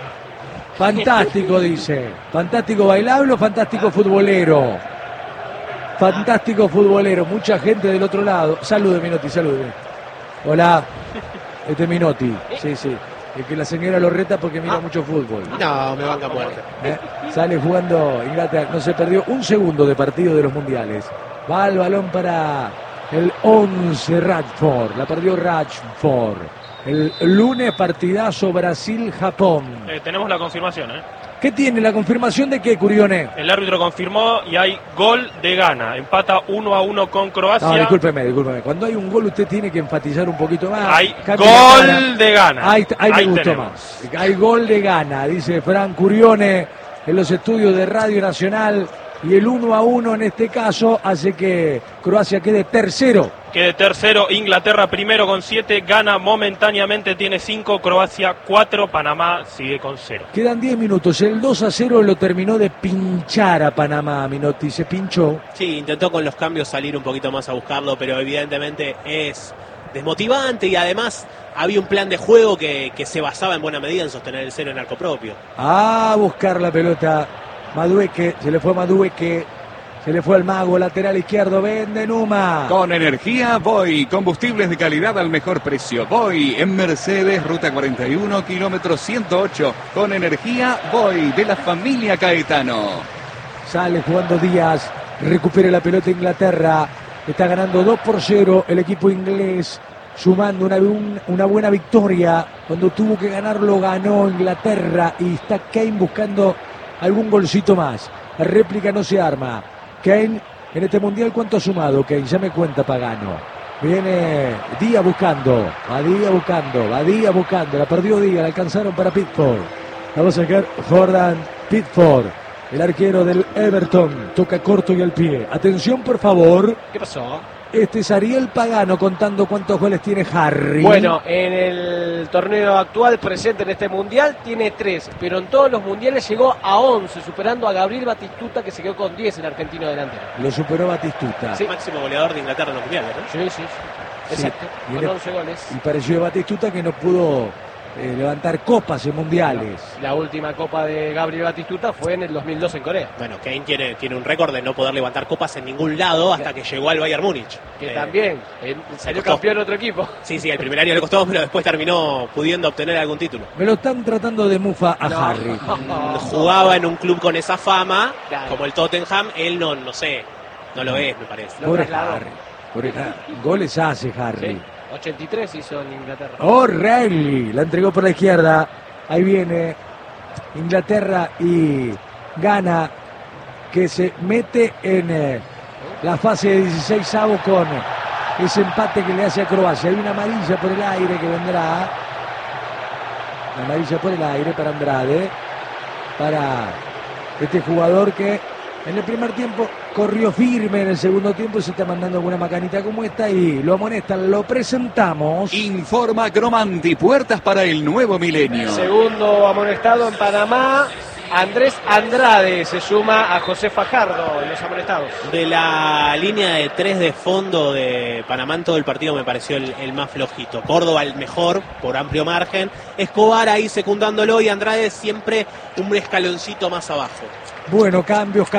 Fantástico, dice. Fantástico bailable o fantástico futbolero. Fantástico futbolero. Mucha gente del otro lado. Salude, Minotti, salude. Hola. Este es Minotti. Sí, sí. Es que la señora lo reta porque mira mucho fútbol. No, me banca muerte. Sale jugando Inglaterra. No se perdió un segundo de partido de los mundiales. Va el balón para el 11 Rashford. La perdió Rashford. El lunes partidazo Brasil-Japón. Tenemos la confirmación, ¿Qué tiene? ¿La confirmación de qué, Curione? El árbitro confirmó y hay gol de Ghana. Empata 1-1 con Croacia. No, discúlpeme. Cuando hay un gol usted tiene que enfatizar un poquito más. Hay gol de Ghana. Ahí me gustó más. Hay gol de Ghana, dice Fran Curione en los estudios de Radio Nacional. Y el 1-1 en este caso hace que Croacia quede tercero. Quede tercero, Inglaterra primero con 7, Ghana momentáneamente tiene 5, Croacia 4, Panamá sigue con 0. Quedan 10 minutos, el 2-0 lo terminó de pinchar a Panamá, Minotti, se pinchó. Sí, intentó con los cambios salir un poquito más a buscarlo, pero evidentemente es desmotivante y además había un plan de juego que se basaba en buena medida en sostener el 0 en arco propio. A buscar la pelota, Madueque, se le fue Madueque. Se le fue el mago, lateral izquierdo, vende Numa. Con energía Voy, combustibles de calidad al mejor precio. Voy en Mercedes, ruta 41, kilómetro 108. Con energía Voy, de la familia Caetano. Sale jugando Díaz, recupera la pelota Inglaterra. Está ganando 2-0 el equipo inglés, sumando una buena victoria. Cuando tuvo que ganarlo, ganó Inglaterra. Y está Kane buscando algún golcito más. La réplica no se arma. Kane, en este mundial, ¿cuánto ha sumado Kane? Ya me cuenta Pagano. Viene Díaz buscando, va Díaz buscando, la perdió Díaz, la alcanzaron para Pickford. Vamos a sacar Jordan Pickford, el arquero del Everton, toca corto y al pie. Atención, por favor. ¿Qué pasó? Este es Ariel Pagano contando cuántos goles tiene Harry. Bueno, en el torneo actual presente en este mundial tiene 3, pero en todos los mundiales llegó a 11, superando a Gabriel Batistuta, que se quedó con 10 en argentino delantero. Lo superó Batistuta. Sí. Máximo goleador de Inglaterra en los mundiales, ¿no? Sí. Exacto, con 11 goles. Y pareció de Batistuta que no pudo levantar copas en mundiales. La última copa de Gabriel Batistuta fue en el 2002 en Corea. Bueno, Kane tiene un récord de no poder levantar copas en ningún lado hasta que llegó al Bayern Múnich. Que también salió campeón en otro equipo. Sí, el primer año le costó, pero después terminó pudiendo obtener algún título. Me lo están tratando de mufa a Harry. Jugaba en un club con esa fama, como el Tottenham. Él no lo es, me parece. Pobre Harry. Goles hace Harry. Sí. 83 hizo en Inglaterra. O'Reilly la entregó por la izquierda. Ahí viene Inglaterra y Ghana, que se mete en la fase de 16avos con ese empate que le hace a Croacia. Hay una amarilla por el aire que vendrá. Una amarilla por el aire para Andrade. Para este jugador que en el primer tiempo corrió firme, en el segundo tiempo se está mandando alguna macanita como esta y lo amonestan, lo presentamos. Informa Cromanti, puertas para el nuevo milenio. Segundo amonestado en Panamá, Andrés Andrade se suma a José Fajardo en los amonestados. De la línea de 3 de fondo de Panamá en todo el partido me pareció el más flojito. Córdoba el mejor por amplio margen. Escobar ahí secundándolo y Andrade siempre un escaloncito más abajo. Bueno, cambios.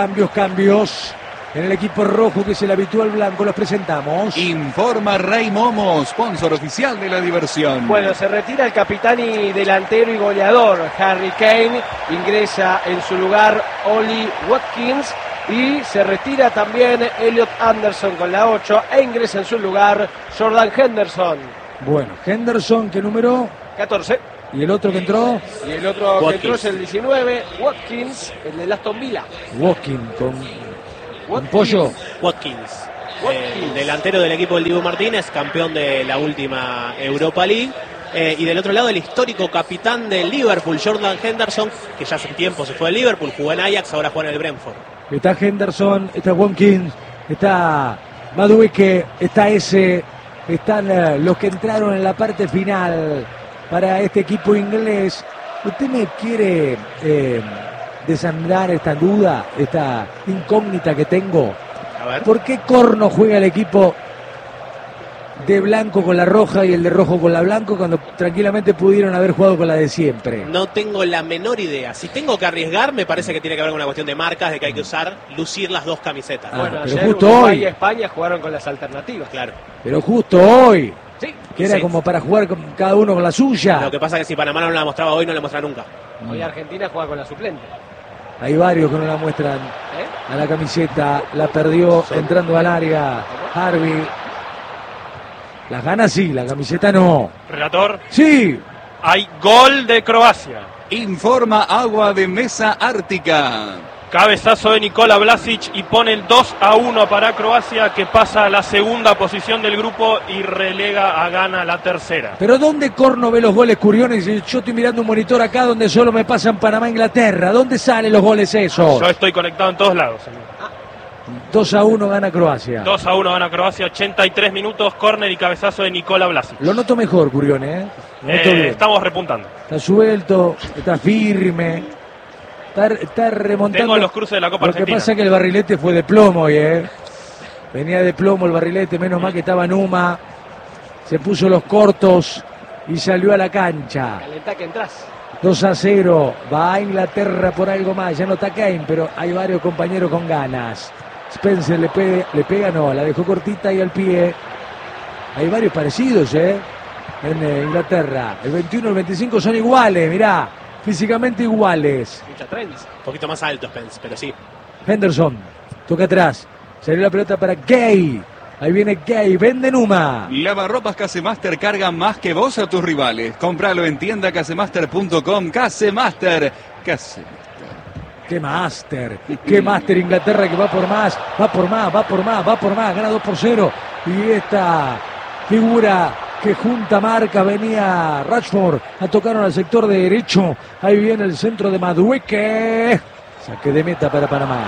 En el equipo rojo, que es el habitual blanco, los presentamos. Informa Rey Momo, sponsor oficial de la diversión. Bueno, se retira el capitán y delantero y goleador Harry Kane, ingresa en su lugar Oli Watkins y se retira también Elliot Anderson con la 8 e ingresa en su lugar Jordan Henderson. Bueno, Henderson, ¿qué número? 14. ¿Y el otro que entró? Y el otro Watkins. que entró es el 19, Watkins, el de Aston Villa. Watkins con Pollo. Watkins. Delantero del equipo del Dibu Martínez, campeón de la última Europa League. Y del otro lado el histórico capitán del Liverpool, Jordan Henderson, que ya hace tiempo se fue al Liverpool, jugó en Ajax, ahora juega en el Brentford. Está Henderson, está Watkins, está Madueke, está ese, están los que entraron en la parte final para este equipo inglés. ¿Usted me quiere desandar esta duda, esta incógnita que tengo? A ver. ¿Por qué corno juega el equipo de blanco con la roja y el de rojo con la blanco cuando tranquilamente pudieron haber jugado con la de siempre? No tengo la menor idea. Si tengo que arriesgar, me parece que tiene que haber una cuestión de marcas, de que hay que lucir las dos camisetas. Bueno, pero ayer justo Uruguay hoy. y España jugaron con las alternativas. Claro. Pero justo hoy, Sí. que era Sí. como para jugar con cada uno con la suya. Lo que pasa es que si Panamá no la mostraba hoy, no la muestra nunca. Hoy Argentina juega con la suplente. Hay varios que no la muestran a la camiseta, la perdió entrando al área Harvey. Las ganas sí, la camiseta no. Relator, Sí, hay gol de Croacia. Informa Agua de Mesa Ártica. Cabezazo de Nikola Vlasic y pone el 2-1 para Croacia, que pasa a la segunda posición del grupo y relega a Ghana la tercera. pero ¿dónde corno ve los goles, Curiones? Yo estoy mirando un monitor acá donde solo me pasan Panamá-Inglaterra. ¿Dónde salen los goles esos? Yo estoy conectado en todos lados. 2-1 gana Croacia. 2-1 gana Croacia, 83 minutos, córner y cabezazo de Nikola Vlasic. Lo noto mejor, Curiones, ¿eh? Lo noto bien. Estamos repuntando. Está suelto, está firme. Está remontando. Tengo los cruces de la Copa Lo que Argentina. pasa es que el barrilete fue de plomo hoy, Venía de plomo el barrilete, menos mal que estaba Numa. Se puso los cortos y salió a la cancha. Calentá que entras. 2-0. Va a Inglaterra por algo más. Ya no está Kane, pero hay varios compañeros con ganas. Spencer le pega, no, la dejó cortita y al pie. Hay varios parecidos, en Inglaterra. El 21 y el 25 son iguales, mirá. Físicamente iguales. Mucha trenza. Un poquito más alto, Spence, pero sí. Henderson, toca atrás. Salió la pelota para Gay. Ahí viene Gay, vende Numa. Lavarropas Casemaster carga más que vos a tus rivales. Cómpralo en tiendacasemaster.com. Casemaster. ¡Qué máster! ¡Qué máster Inglaterra que va por más! Va por más. Gana 2-0. Y esta figura que junta marca, venía Rashford a tocar al sector de derecho. Ahí viene el centro de Madueke. Saque de meta para Panamá.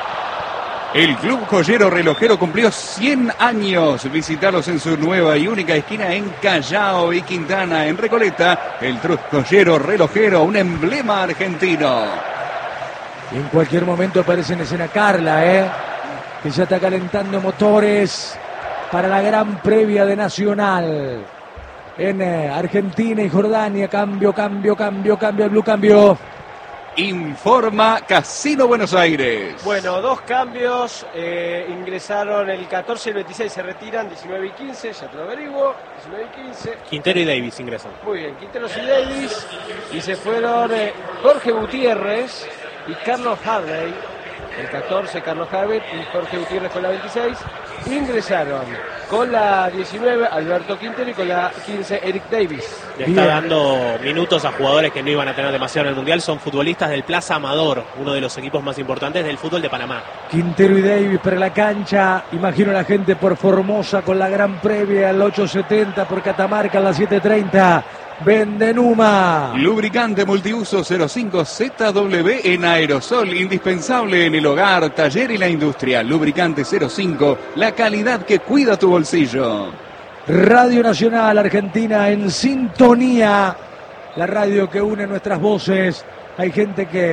El Club Joyero Relojero cumplió 100 años. Visítalos en su nueva y única esquina en Callao y Quintana. En Recoleta, el Club Joyero Relojero, un emblema argentino. Y en cualquier momento aparece en escena Carla, que ya está calentando motores para la gran previa de Nacional. En Argentina y Jordania, cambio, el blue cambio. Informa Casino Buenos Aires. Bueno, dos cambios. Ingresaron el 14 y el 26, se retiran. 19 y 15, ya te lo averiguo. 19 y 15. Quintero y Davis ingresan. Muy bien, Quinteros y Davis. Y se fueron Jorge Gutiérrez y Carlos Harvey. El 14, Carlos Harvey y Jorge Gutiérrez con la 26. Ingresaron con la 19, Alberto Quintero, y con la 15, Eric Davis. Le está dando minutos a jugadores que no iban a tener demasiado en el Mundial. Son futbolistas del Plaza Amador, uno de los equipos más importantes del fútbol de Panamá. Quintero y Davis para la cancha. Imagino a la gente por Formosa con la gran previa al 8:70, por Catamarca a las 7:30. Vende Numa. Lubricante multiuso 05 ZW en aerosol, indispensable en el hogar, taller y la industria. Lubricante 05, la calidad que cuida tu bolsillo. Radio Nacional Argentina en sintonía. La radio que une nuestras voces. Hay gente que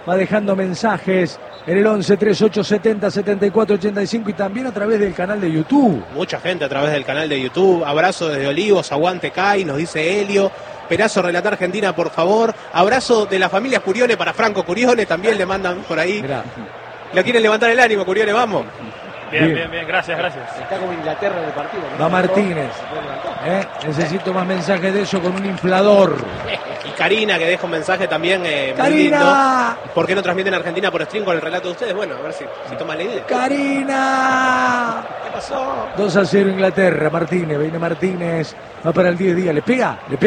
va dejando mensajes en el 11 38 70 74 85 y también a través del canal de YouTube. Mucha gente a través del canal de YouTube. Abrazo desde Olivos, aguante Kai, nos dice Helio. Perazo, relata Argentina, por favor. Abrazo de la familia Curione para Franco Curione, también le mandan por ahí. Mirá. ¿Le quieren levantar el ánimo, Curione? Vamos. Bien, gracias. Está como Inglaterra en el partido, ¿no? Va Martínez. Necesito más mensajes de eso con un inflador. Y Karina, que deja un mensaje también muy ¡Karina! lindo. ¿Por qué no transmiten Argentina por stream con el relato de ustedes? Bueno, a ver si toman la idea. ¡Karina! ¿Qué pasó? 2-0 Inglaterra, Martínez, viene Martínez, va para el 10 días, le pega. Le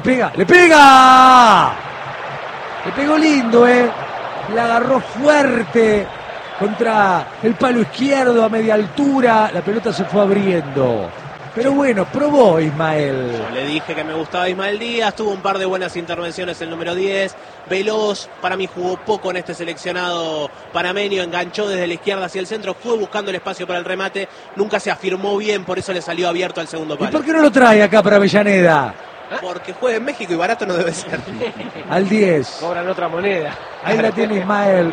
pegó lindo, la agarró fuerte contra el palo izquierdo a media altura, la pelota se fue abriendo. Pero bueno, probó Ismael. Yo le dije que me gustaba Ismael Díaz, tuvo un par de buenas intervenciones el número 10, veloz, para mí jugó poco en este seleccionado panameño, enganchó desde la izquierda hacia el centro, fue buscando el espacio para el remate, nunca se afirmó bien, por eso le salió abierto al segundo palo. ¿Y por qué no lo trae acá para Avellaneda? Porque juega en México y barato no debe ser. Al 10. Cobran otra moneda. Ahí la tiene Ismael,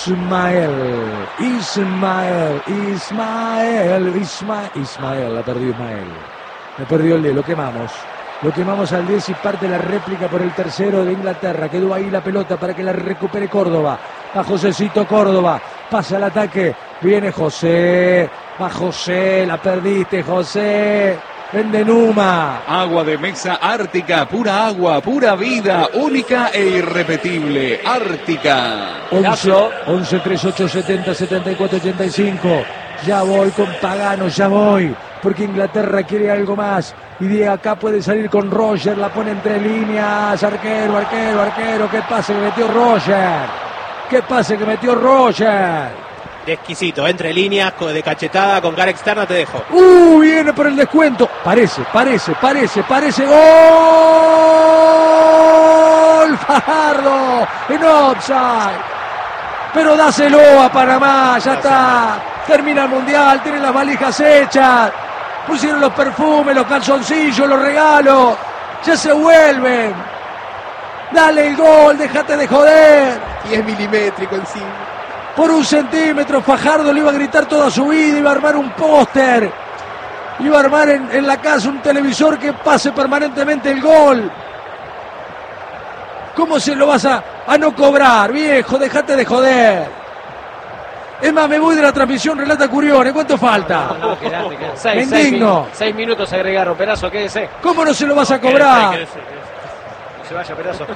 la perdió Ismael. Me perdió el 10, lo quemamos al 10 y parte la réplica por el tercero de Inglaterra. Quedó ahí la pelota para que la recupere Córdoba. Va Josecito Córdoba, pasa al ataque, viene José, va José, la perdiste José. Vendenuma. Agua de mesa Ártica, pura agua, pura vida, única e irrepetible. Ártica. 11 38 70 74 85. Ya voy con Pagano, ya voy. Porque Inglaterra quiere algo más. Y de acá puede salir con Roger, la pone entre líneas. Arquero. ¿Qué pase que metió Roger? De exquisito, entre líneas, de cachetada, con cara externa, te dejo. Viene por el descuento. Parece. ¡Gol! Fajardo en offside. Pero dáselo a Panamá, ya está. Termina el Mundial, tienen las valijas hechas. Pusieron los perfumes, los calzoncillos, los regalos. Ya se vuelven. Dale el gol, déjate de joder. Y es milimétrico encima. Por 1 centímetro, Fajardo le iba a gritar toda su vida, iba a armar un póster, iba a armar en la casa un televisor que pase permanentemente el gol. ¿Cómo se lo vas a no cobrar, viejo? Déjate de joder. Es más, me voy de la transmisión, relata Curione. ¿Cuánto falta? No, quedate. Me indigno. 6 minutos agregaron, Perazo, quédese. ¿Cómo no se lo vas a cobrar? No se vaya, Perazo.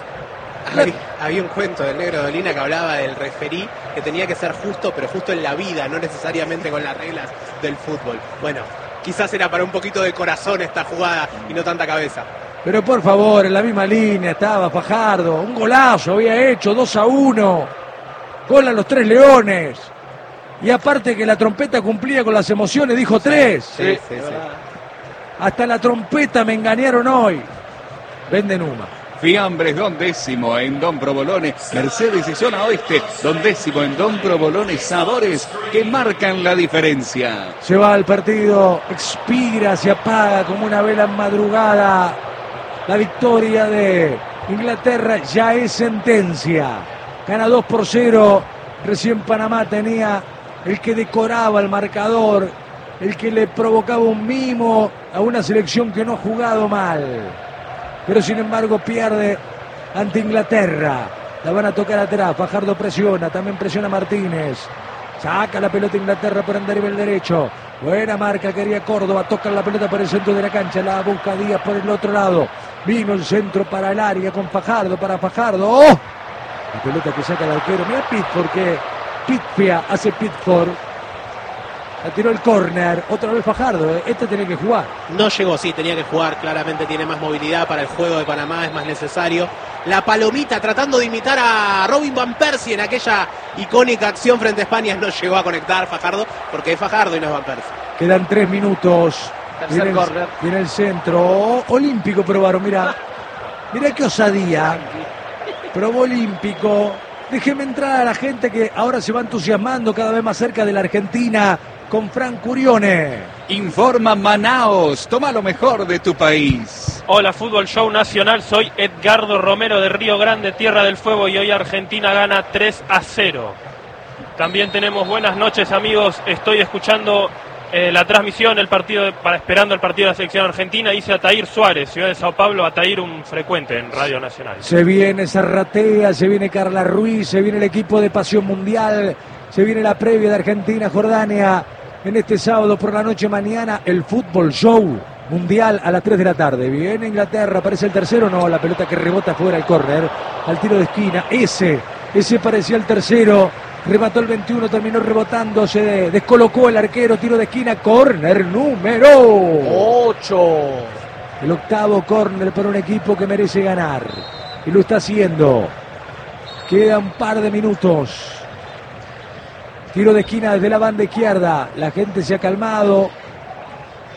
Había un cuento del Negro de Olina que hablaba del referí, que tenía que ser justo, pero justo en la vida, no necesariamente con las reglas del fútbol. Bueno, quizás era para un poquito de corazón esta jugada y no tanta cabeza. Pero por favor, en la misma línea estaba Fajardo. Un golazo había hecho, 2-1. Gol a los 3 Leones. Y aparte que la trompeta cumplía con las emociones, dijo 3. Sí. Hasta la trompeta me engañaron hoy. Vendenuma. Fiambres Don Décimo en Don Provolone, Mercedes y Zona Oeste, Don Décimo en Don Provolone, sabores que marcan la diferencia. Se va al partido, expira, se apaga como una vela en madrugada. La victoria de Inglaterra ya es sentencia. Gana 2-0. Recién Panamá tenía el que decoraba el marcador, el que le provocaba un mimo a una selección que no ha jugado mal. Pero sin embargo pierde ante Inglaterra. La van a tocar atrás. Fajardo presiona, también presiona Martínez. Saca la pelota Inglaterra por andar el derecho. Buena marca, quería Córdoba. Toca la pelota por el centro de la cancha. La busca Díaz por el otro lado. Vino el centro para el área con Fajardo. Para Fajardo. ¡Oh! La pelota que saca el arquero. Mira Pitford que Pitfia hace Pitford. La tiró el córner, otra vez Fajardo, este tiene que jugar. No llegó, sí, tenía que jugar, claramente tiene más movilidad para el juego de Panamá, es más necesario. La palomita tratando de imitar a Robin Van Persie en aquella icónica acción frente a España, no llegó a conectar Fajardo, porque es Fajardo y no es Van Persie. Quedan 3 minutos. Tercer córner. Viene el centro, olímpico probaron, mira qué osadía. Probó olímpico. Déjeme entrar a la gente que ahora se va entusiasmando cada vez más cerca de la Argentina con Frank Curione. Informa Manaos, toma lo mejor de tu país. Hola, Fútbol Show Nacional, soy Edgardo Romero de Río Grande, Tierra del Fuego, y hoy Argentina gana 3-0. También tenemos buenas noches, amigos, estoy escuchando la transmisión, esperando el partido de la selección argentina. Dice Atair Suárez, Ciudad de Sao Paulo, Atair, un frecuente en Radio Nacional. Se viene Zarratea, se viene Carla Ruiz, se viene el equipo de Pasión Mundial, se viene la previa de Argentina-Jordania en este sábado por la noche. Mañana el Fútbol Show Mundial a las 3 de la tarde. Viene Inglaterra, aparece el tercero, no, la pelota que rebota fuera el córner, al tiro de esquina, ese parecía el tercero, remató el 21, terminó rebotando, se descolocó el arquero, tiro de esquina, córner número 8. El octavo córner para un equipo que merece ganar, y lo está haciendo. Queda un par de minutos. Tiro de esquina desde la banda izquierda, la gente se ha calmado.